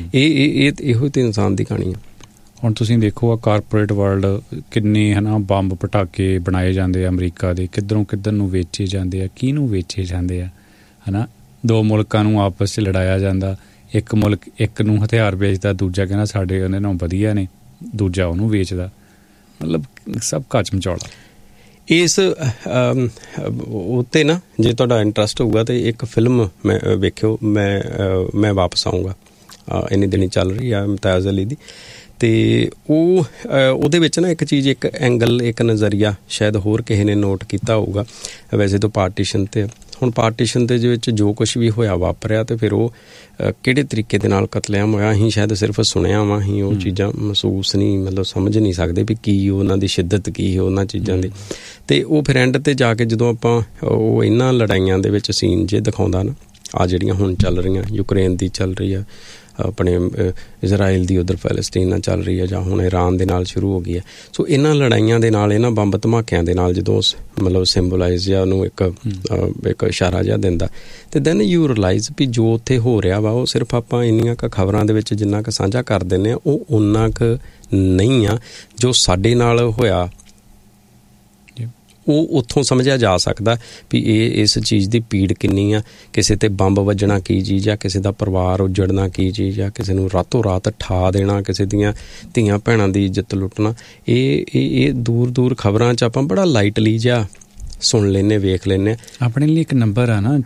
ਇਹੋ ਤੇ ਇਨਸਾਨ ਦੀ ਕਹਾਣੀ ਆ। ਹੁਣ ਤੁਸੀਂ ਦੇਖੋ ਆ ਕਾਰਪੋਰੇਟ ਵਰਲਡ ਕਿੰਨੇ ਹੈ ਨਾ ਬੰਬ ਪਟਾਕੇ ਬਣਾਏ ਜਾਂਦੇ ਆ ਅਮਰੀਕਾ ਦੇ, ਕਿੱਧਰੋਂ ਕਿੱਧਰ ਨੂੰ ਵੇਚੇ ਜਾਂਦੇ ਆ, ਕਿਹਨੂੰ ਵੇਚੇ ਜਾਂਦੇ ਆ, ਹੈ ਨਾ। 2 ਮੁਲਕਾਂ ਨੂੰ ਆਪਸ 'ਚ ਲੜਾਇਆ ਜਾਂਦਾ, ਇੱਕ ਮੁਲਕ ਇੱਕ ਨੂੰ ਹਥਿਆਰ ਵੇਚਦਾ, ਦੂਜਾ ਕਹਿੰਦਾ ਸਾਡੇ ਉਹਦੇ ਨਾਲ ਵਧੀਆ ਨੇ, ਦੂਜਾ ਉਹਨੂੰ ਵੇਚਦਾ, ਮਤਲਬ ਸਭ ਕੱਚ ਮਚੌਲਾ। ਇਸ ਉੱਤੇ ਨਾ ਜੇ ਤੁਹਾਡਾ ਇੰਟਰਸਟ ਹੋਊਗਾ ਤਾਂ ਇੱਕ ਫਿਲਮ ਮੈਂ ਵੇਖਿਓ, ਮੈਂ ਵਾਪਸ ਆਊਂਗਾ, ਇੰਨੇ ਦਿਨੀ ਚੱਲ ਰਹੀ ਆ ਮੁਮਤਾਜ਼ ਅਲੀ ਦੀ, ਅਤੇ ਉਹਦੇ ਵਿੱਚ ਨਾ ਇੱਕ ਚੀਜ਼, ਇੱਕ ਐਂਗਲ, ਇੱਕ ਨਜ਼ਰੀਆ ਸ਼ਾਇਦ ਹੋਰ ਕਿਸੇ ਨੇ ਨੋਟ ਕੀਤਾ ਹੋਊਗਾ। ਵੈਸੇ ਤਾਂ ਪਾਰਟੀਸ਼ਨ 'ਤੇ ਹੁਣ ਪਾਰਟੀਸ਼ਨ ਦੇ ਵਿੱਚ ਜੋ ਕੁਛ ਵੀ ਹੋਇਆ ਵਾਪਰਿਆ ਅਤੇ ਫਿਰ ਉਹ ਕਿਹੜੇ ਤਰੀਕੇ ਦੇ ਨਾਲ ਕਤਲੇਆਮ ਹੋਇਆ, ਅਸੀਂ ਸ਼ਾਇਦ ਸਿਰਫ ਸੁਣਿਆ ਵਾ, ਅਸੀਂ ਉਹ ਚੀਜ਼ਾਂ ਮਹਿਸੂਸ ਨਹੀਂ, ਮਤਲਬ ਸਮਝ ਨਹੀਂ ਸਕਦੇ ਵੀ ਕੀ ਉਹਨਾਂ ਦੀ ਸ਼ਿੱਦਤ ਕੀ ਹੈ ਉਹਨਾਂ ਚੀਜ਼ਾਂ ਦੀ। ਅਤੇ ਉਹ ਫਿਰ ਐਂਡ 'ਤੇ ਜਾ ਕੇ ਜਦੋਂ ਆਪਾਂ ਉਹ ਇਹਨਾਂ ਲੜਾਈਆਂ ਦੇ ਵਿੱਚ ਸੀਨ ਜੇ ਦਿਖਾਉਂਦਾ ਨਾ, ਆ ਜਿਹੜੀਆਂ ਹੁਣ ਚੱਲ ਰਹੀਆਂ, ਯੂਕਰੇਨ ਦੀ ਚੱਲ ਰਹੀ ਆ, ਆਪਣੇ ਇਜ਼ਰਾਈਲ ਦੀ ਉੱਧਰ ਫੈਲਸਤੀਨ ਨਾਲ ਚੱਲ ਰਹੀ ਹੈ, ਜਾਂ ਹੁਣ ਈਰਾਨ ਦੇ ਨਾਲ ਸ਼ੁਰੂ ਹੋ ਗਈ ਹੈ। ਸੋ ਇਹਨਾਂ ਲੜਾਈਆਂ ਦੇ ਨਾਲ, ਇਹਨਾਂ ਬੰਬ ਧਮਾਕਿਆਂ ਦੇ ਨਾਲ ਜਦੋਂ ਮਤਲਬ ਸਿੰਬੋਲਾਈਜ਼ ਜਾਂ ਉਹਨੂੰ ਇੱਕ ਇਸ਼ਾਰਾ ਜਿਹਾ ਦਿੰਦਾ, ਅਤੇ ਦੈਨ ਯੂ ਰਿਅਲਾਈਜ਼ ਵੀ ਜੋ ਉੱਥੇ ਹੋ ਰਿਹਾ ਵਾ ਉਹ ਸਿਰਫ ਆਪਾਂ ਇੰਨੀਆਂ ਕੁ ਖਬਰਾਂ ਦੇ ਵਿੱਚ ਜਿੰਨਾ ਕੁ ਸਾਂਝਾ ਕਰ ਦਿੰਦੇ ਹਾਂ, ਉਹ ਓਨਾ ਕੁ ਨਹੀਂ ਆ ਜੋ ਸਾਡੇ ਨਾਲ ਹੋਇਆ। ਉਹ ਉੱਥੋਂ ਸਮਝਿਆ ਜਾ ਸਕਦਾ ਵੀ ਇਸ ਚੀਜ਼ ਦੀ ਪੀੜ ਕਿੰਨੀ ਆ, ਕਿਸੇ 'ਤੇ ਬੰਬ ਵੱਜਣਾ ਕੀ ਚੀਜ਼ ਆ, ਕਿਸੇ ਦਾ ਪਰਿਵਾਰ ਉਜੜਨਾ ਕੀ ਚੀਜ਼ ਆ, ਕਿਸੇ ਨੂੰ ਰਾਤੋਂ ਰਾਤ ਠਾ ਦੇਣਾ, ਕਿਸੇ ਦੀਆਂ ਧੀਆਂ ਭੈਣਾਂ ਦੀ ਇੱਜ਼ਤ ਲੁੱਟਣਾ। ਇਹ ਦੂਰ ਦੂਰ ਖਬਰਾਂ 'ਚ ਆਪਾਂ ਬੜਾ ਲਾਈਟਲੀ ਜਿਹਾ ਸੁਣ ਲੈਂਦੇ, ਵੇਖ ਲੈਂਦੇ। ਆਪਣੇ ਲਈ ਇੱਕ ਨੰਬਰ ਆ ਨਾ,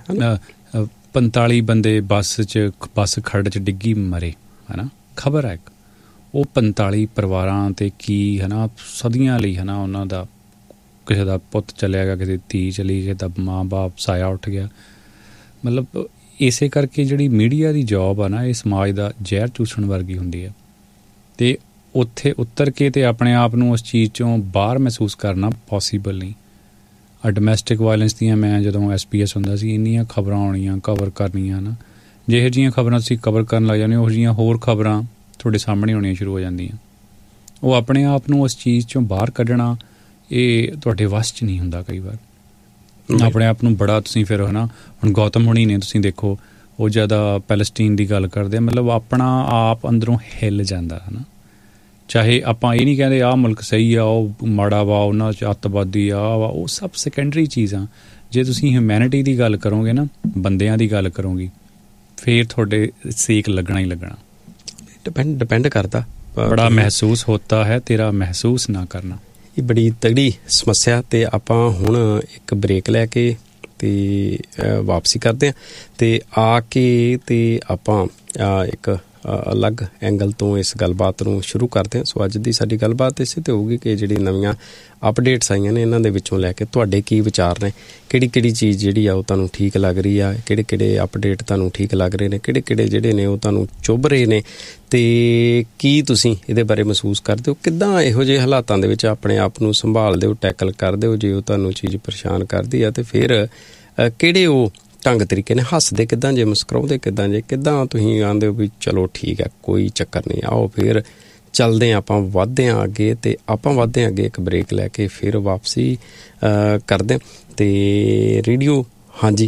45 ਬੰਦੇ ਬੱਸ ਖੱਡ 'ਚ ਡਿੱਗੀ ਮਰੇ, ਹੈ ਨਾ, ਖਬਰ ਹੈ ਇੱਕ। ਉਹ 45 ਪਰਿਵਾਰਾਂ 'ਤੇ ਕੀ ਹੈ ਨਾ, ਸਦੀਆਂ ਲਈ ਹੈ ਨਾ ਉਹਨਾਂ ਦਾ, ਕਿਸੇ ਦਾ ਪੁੱਤ ਚਲਿਆ ਗਿਆ, ਕਿਸੇ ਦੀ ਧੀ ਚਲੀ, ਕਿਸੇ ਦਾ ਮਾਂ ਬਾਪ ਸਾਇਆ ਉੱਠ ਗਿਆ। ਮਤਲਬ ਇਸੇ ਕਰਕੇ ਜਿਹੜੀ ਮੀਡੀਆ ਦੀ ਜੋਬ ਆ ਨਾ, ਇਹ ਸਮਾਜ ਦਾ ਜ਼ਹਿਰ ਚੂਸਣ ਵਰਗੀ ਹੁੰਦੀ ਹੈ, ਅਤੇ ਉੱਥੇ ਉਤਰ ਕੇ ਅਤੇ ਆਪਣੇ ਆਪ ਨੂੰ ਉਸ ਚੀਜ਼ 'ਚੋਂ ਬਾਹਰ ਮਹਿਸੂਸ ਕਰਨਾ ਪੋਸੀਬਲ ਨਹੀਂ। ਡੋਮੈਸਟਿਕ ਵਾਇਲੈਂਸ ਦੀਆਂ ਮੈਂ ਜਦੋਂ SPS ਹੁੰਦਾ ਸੀ, ਇੰਨੀਆਂ ਖਬਰਾਂ ਆਉਣੀਆਂ, ਕਵਰ ਕਰਨੀਆਂ ਨਾ, ਜਿਹੋ ਜਿਹੀਆਂ ਖਬਰਾਂ ਤੁਸੀਂ ਕਵਰ ਕਰਨ ਲੱਗ ਜਾਂਦੇ, ਉਹੋ ਜਿਹੀਆਂ ਹੋਰ ਖਬਰਾਂ ਤੁਹਾਡੇ ਸਾਹਮਣੇ ਆਉਣੀਆਂ ਸ਼ੁਰੂ ਹੋ ਜਾਂਦੀਆਂ। ਉਹ ਆਪਣੇ ਆਪ ਨੂੰ ਉਸ ਚੀਜ਼ 'ਚੋਂ ਬਾਹਰ ਕੱਢਣਾ ਇਹ ਤੁਹਾਡੇ ਵੱਸ 'ਚ ਨਹੀਂ ਹੁੰਦਾ ਕਈ ਵਾਰ। ਆਪਣੇ ਆਪ ਨੂੰ ਬੜਾ ਤੁਸੀਂ ਫਿਰ ਹੈ ਨਾ, ਹੁਣ ਗੌਤਮ ਹੁਣੀ ਨੇ ਤੁਸੀਂ ਦੇਖੋ, ਉਹ ਜ਼ਿਆਦਾ ਪੈਲਸਟੀਨ ਦੀ ਗੱਲ ਕਰਦੇ, ਮਤਲਬ ਆਪਣਾ ਆਪ ਅੰਦਰੋਂ ਹਿੱਲ ਜਾਂਦਾ ਹੈ ਨਾ। ਚਾਹੇ ਆਪਾਂ ਇਹ ਨਹੀਂ ਕਹਿੰਦੇ ਆਹ ਮੁਲਕ ਸਹੀ ਆ, ਉਹ ਮਾੜਾ ਵਾ, ਉਹਨਾਂ 'ਚ ਅੱਤਵਾਦੀ ਆ ਵਾ, ਉਹ ਸਭ ਸੈਕੰਡਰੀ ਚੀਜ਼ਾਂ। ਜੇ ਤੁਸੀਂ ਹਿਊਮੈਨਿਟੀ ਦੀ ਗੱਲ ਕਰੋਗੇ ਨਾ, ਬੰਦਿਆਂ ਦੀ ਗੱਲ ਕਰੋਗੇ, ਫਿਰ ਤੁਹਾਡੇ ਸੇਕ ਲੱਗਣਾ ਹੀ ਲੱਗਣਾ। ਡਿਪੈਂਡ ਕਰਦਾ, ਬੜਾ ਮਹਿਸੂਸ ਹੋਤਾ ਹੈ ਤੇਰਾ ਮਹਿਸੂਸ ਨਾ ਕਰਨਾ। ਇਹ ਬੜੀ ਤਗੜੀ ਸਮੱਸਿਆ। ਅਤੇ ਆਪਾਂ ਹੁਣ ਇੱਕ ਬ੍ਰੇਕ ਲੈ ਕੇ ਅਤੇ ਵਾਪਸੀ ਕਰਦੇ ਹਾਂ, ਅਤੇ ਆ ਕੇ ਅਤੇ ਆਪਾਂ ਇੱਕ ਅਲੱਗ ਐਂਗਲ ਤੋਂ ਇਸ ਗੱਲਬਾਤ ਨੂੰ ਸ਼ੁਰੂ ਕਰਦੇ ਹਾਂ। ਸੋ ਅੱਜ ਦੀ ਸਾਡੀ ਗੱਲਬਾਤ ਇਸੇ 'ਤੇ ਹੋਊਗੀ ਕਿ ਜਿਹੜੀ ਨਵੀਆਂ ਅਪਡੇਟਸ ਆਈਆਂ ਨੇ, ਇਹਨਾਂ ਦੇ ਵਿੱਚੋਂ ਲੈ ਕੇ ਤੁਹਾਡੇ ਕੀ ਵਿਚਾਰ ਨੇ, ਕਿਹੜੀ ਚੀਜ਼ ਜਿਹੜੀ ਆ ਉਹ ਤੁਹਾਨੂੰ ਠੀਕ ਲੱਗ ਰਹੀ ਆ, ਕਿਹੜੇ ਅਪਡੇਟ ਤੁਹਾਨੂੰ ਠੀਕ ਲੱਗ ਰਹੇ ਨੇ, ਕਿਹੜੇ ਜਿਹੜੇ ਨੇ ਉਹ ਤੁਹਾਨੂੰ ਚੁੱਭ ਰਹੇ ਨੇ, ਅਤੇ ਕੀ ਤੁਸੀਂ ਇਹਦੇ ਬਾਰੇ ਮਹਿਸੂਸ ਕਰਦੇ ਹੋ, ਕਿੱਦਾਂ ਇਹੋ ਜਿਹੇ ਹਾਲਾਤਾਂ ਦੇ ਵਿੱਚ ਆਪਣੇ ਆਪ ਨੂੰ ਸੰਭਾਲਦੇ ਹੋ, ਟੈਕਲ ਕਰਦੇ ਹੋ ਜੇ ਉਹ ਤੁਹਾਨੂੰ ਚੀਜ਼ ਪਰੇਸ਼ਾਨ ਕਰਦੀ ਆ, ਅਤੇ ਫਿਰ ਕਿਹੜੇ ਉਹ ਢੰਗ ਤਰੀਕੇ ਨੇ, ਹੱਸਦੇ ਕਿੱਦਾਂ ਜੇ, ਮੁਸਕਰਾਉਂਦੇ ਕਿੱਦਾਂ ਜੇ, ਕਿੱਦਾਂ ਤੁਸੀਂ ਆਉਂਦੇ ਹੋ ਵੀ ਚਲੋ ਠੀਕ ਹੈ ਕੋਈ ਚੱਕਰ ਨਹੀਂ, ਆਓ ਫਿਰ ਚੱਲਦੇ ਹਾਂ, ਆਪਾਂ ਵੱਧਦੇ ਹਾਂ ਅੱਗੇ। ਅਤੇ ਆਪਾਂ ਵੱਧਦੇ ਹਾਂ ਅੱਗੇ, ਇੱਕ ਬ੍ਰੇਕ ਲੈ ਕੇ ਫਿਰ ਵਾਪਸੀ ਕਰਦੇ। ਅਤੇ ਰੇਡੀਓ ਹਾਂਜੀ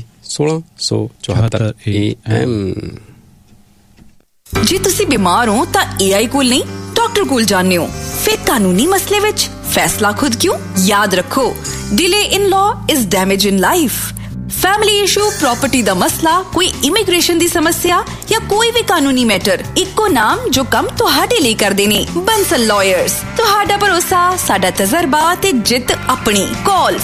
1674 AM। ਜੇ ਤੁਸੀਂ ਬਿਮਾਰ ਹੋ ਤਾਂ AI ਕੋਲ ਨਹੀਂ, ਡਾਕਟਰ ਕੋਲ ਜਾਂਦੇ ਹੋ। ਫਿਰ ਕਾਨੂੰਨੀ ਮਸਲੇ ਵਿੱਚ ਫੈਸਲਾ ਖੁਦ ਕਿਉਂ? ਯਾਦ ਰੱਖੋ, delay in law is damage in life. Family issue, property दा मसला, कोई इमिग्रेशन दी समस्या या कोई भी कानूनी मैटर, इक्को नाम जो कम तुहाडे लिए करदे ने, बंसल लॉयर्स। तुहाडा भरोसा, साडा तजर्बा ते जित अपनी। कॉल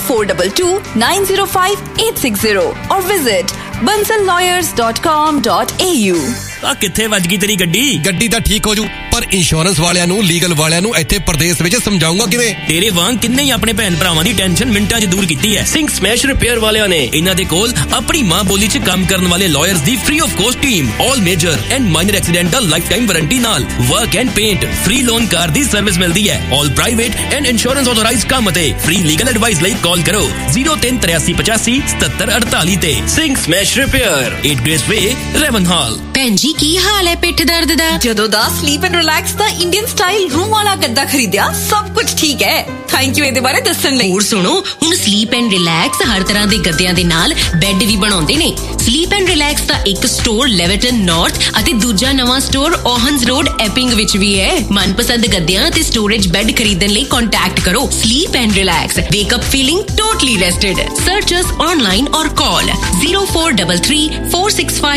422905 और विजिट bansallawyers.com.au। ਆ ਕਿੱਥੇ ਵੱਜ ਗਈ ਤੇਰੀ ਗੱਡੀ ਤਾਂ ਠੀਕ ਹੋ ਜੂ, ਪਰ ਇੰਸ਼ੋਰੈਂਸ ਵਾਲਿਆਂ ਨੂੰ, ਲੀਗਲ ਵਾਲਿਆਂ ਨੂੰ ਇੱਥੇ ਪ੍ਰਦੇਸ਼ ਵਿੱਚ ਸਮਝਾਉਂਗਾ ਕਿਵੇਂ? ਤੇਰੇ ਵਾਂਗ ਕਿੰਨੇ ਹੀ ਆਪਣੇ ਭੈਣ ਭਰਾਵਾਂ ਦੀ ਟੈਨਸ਼ਨ ਮਿੰਟਾਂ 'ਚ ਦੂਰ ਕੀਤੀ ਹੈ ਸਿੰਘ ਸਮੈਸ਼ ਰਿਪੇਅਰ ਵਾਲਿਆਂ ਨੇ। ਇਹਨਾਂ ਦੇ ਕੋਲ ਆਪਣੀ ਮਾਂ ਬੋਲੀ 'ਚ ਕੰਮ ਕਰਨ ਵਾਲੇ lawyers the free of cost team, all major and minor accidental life time warranty ਨਾਲ work and paint, free loan car the service ਮਿਲਦੀ ਹੈ। ਆਲ ਪ੍ਰਾਈਵੇਟ ਐਂਡ ਇੰਸ਼ੋਰੈਂਸ ਆਥੋਰਾਈਜ਼ਡ ਕੰਮ ਅਤੇ ਫ੍ਰੀ ਲੀਗਲ ਐਡਵਾਈਸ ਲਈ ਕਾਲ ਕਰੋ 0383857748 ਤੇ। ਸਿੰਘ ਸਮੈਸ਼ ਰਿਪੇਅਰ, 8 ਗ੍ਰੇਸ ਵੇ, ਰੈਵਨਹਾਲ। ਭੈਣ ਜੀ ਕੀ ਹਾਲ ਹੈ ਪਿੱਠ ਦਰਦ ਦਾ? ਜਦੋਂ ਦਾ sleep and relax the Indian style room ਵਾਲਾ ਗੱਦਾ ਖਰੀਦਿਆ, ਸਭ ਕੁਝ ਠੀਕ ਹੈ। ਥੈਂਕ ਯੂ ਇਹਦੇ ਬਾਰੇ ਦੱਸਣ ਲਈ। ਹੋਰ ਸੁਣੋ, ਹੁਣ ਸਲੀਪ ਐਂਡ ਰਿਲੈਕਸ ਹਰ ਤਰ੍ਹਾਂ ਦੇ ਗੱਦਿਆਂ ਦੇ ਨਾਲ ਬੈੱਡ ਵੀ ਬਣਾਉਂਦੇ ਨੇ। ਸਲੀਪ ਐਂਡ ਰਿਲੈਕਸ ਦਾ ਇੱਕ ਸਟੋਰ ਲੈਵਰਟਨ ਨਾਰਥ ਅਤੇ ਦੂਜਾ ਨਵਾਂ ਸਟੋਰ ਓਹਨਸ ਰੋਡ ਐਪਿੰਗ ਵਿੱਚ ਵੀ ਹੈ। ਮਨਪਸੰਦ ਗੱਦਿਆਂ ਅਤੇ ਸਟੋਰੇਜ ਬੈੱਡ ਖਰੀਦਣ ਲਈ ਕੰਟੈਕਟ ਕਰੋ sleep and relax. ਵੇਕ up feeling totally ਰੈਸਟਡ। Search us online ਔਰ ਕਾਲ 0433 465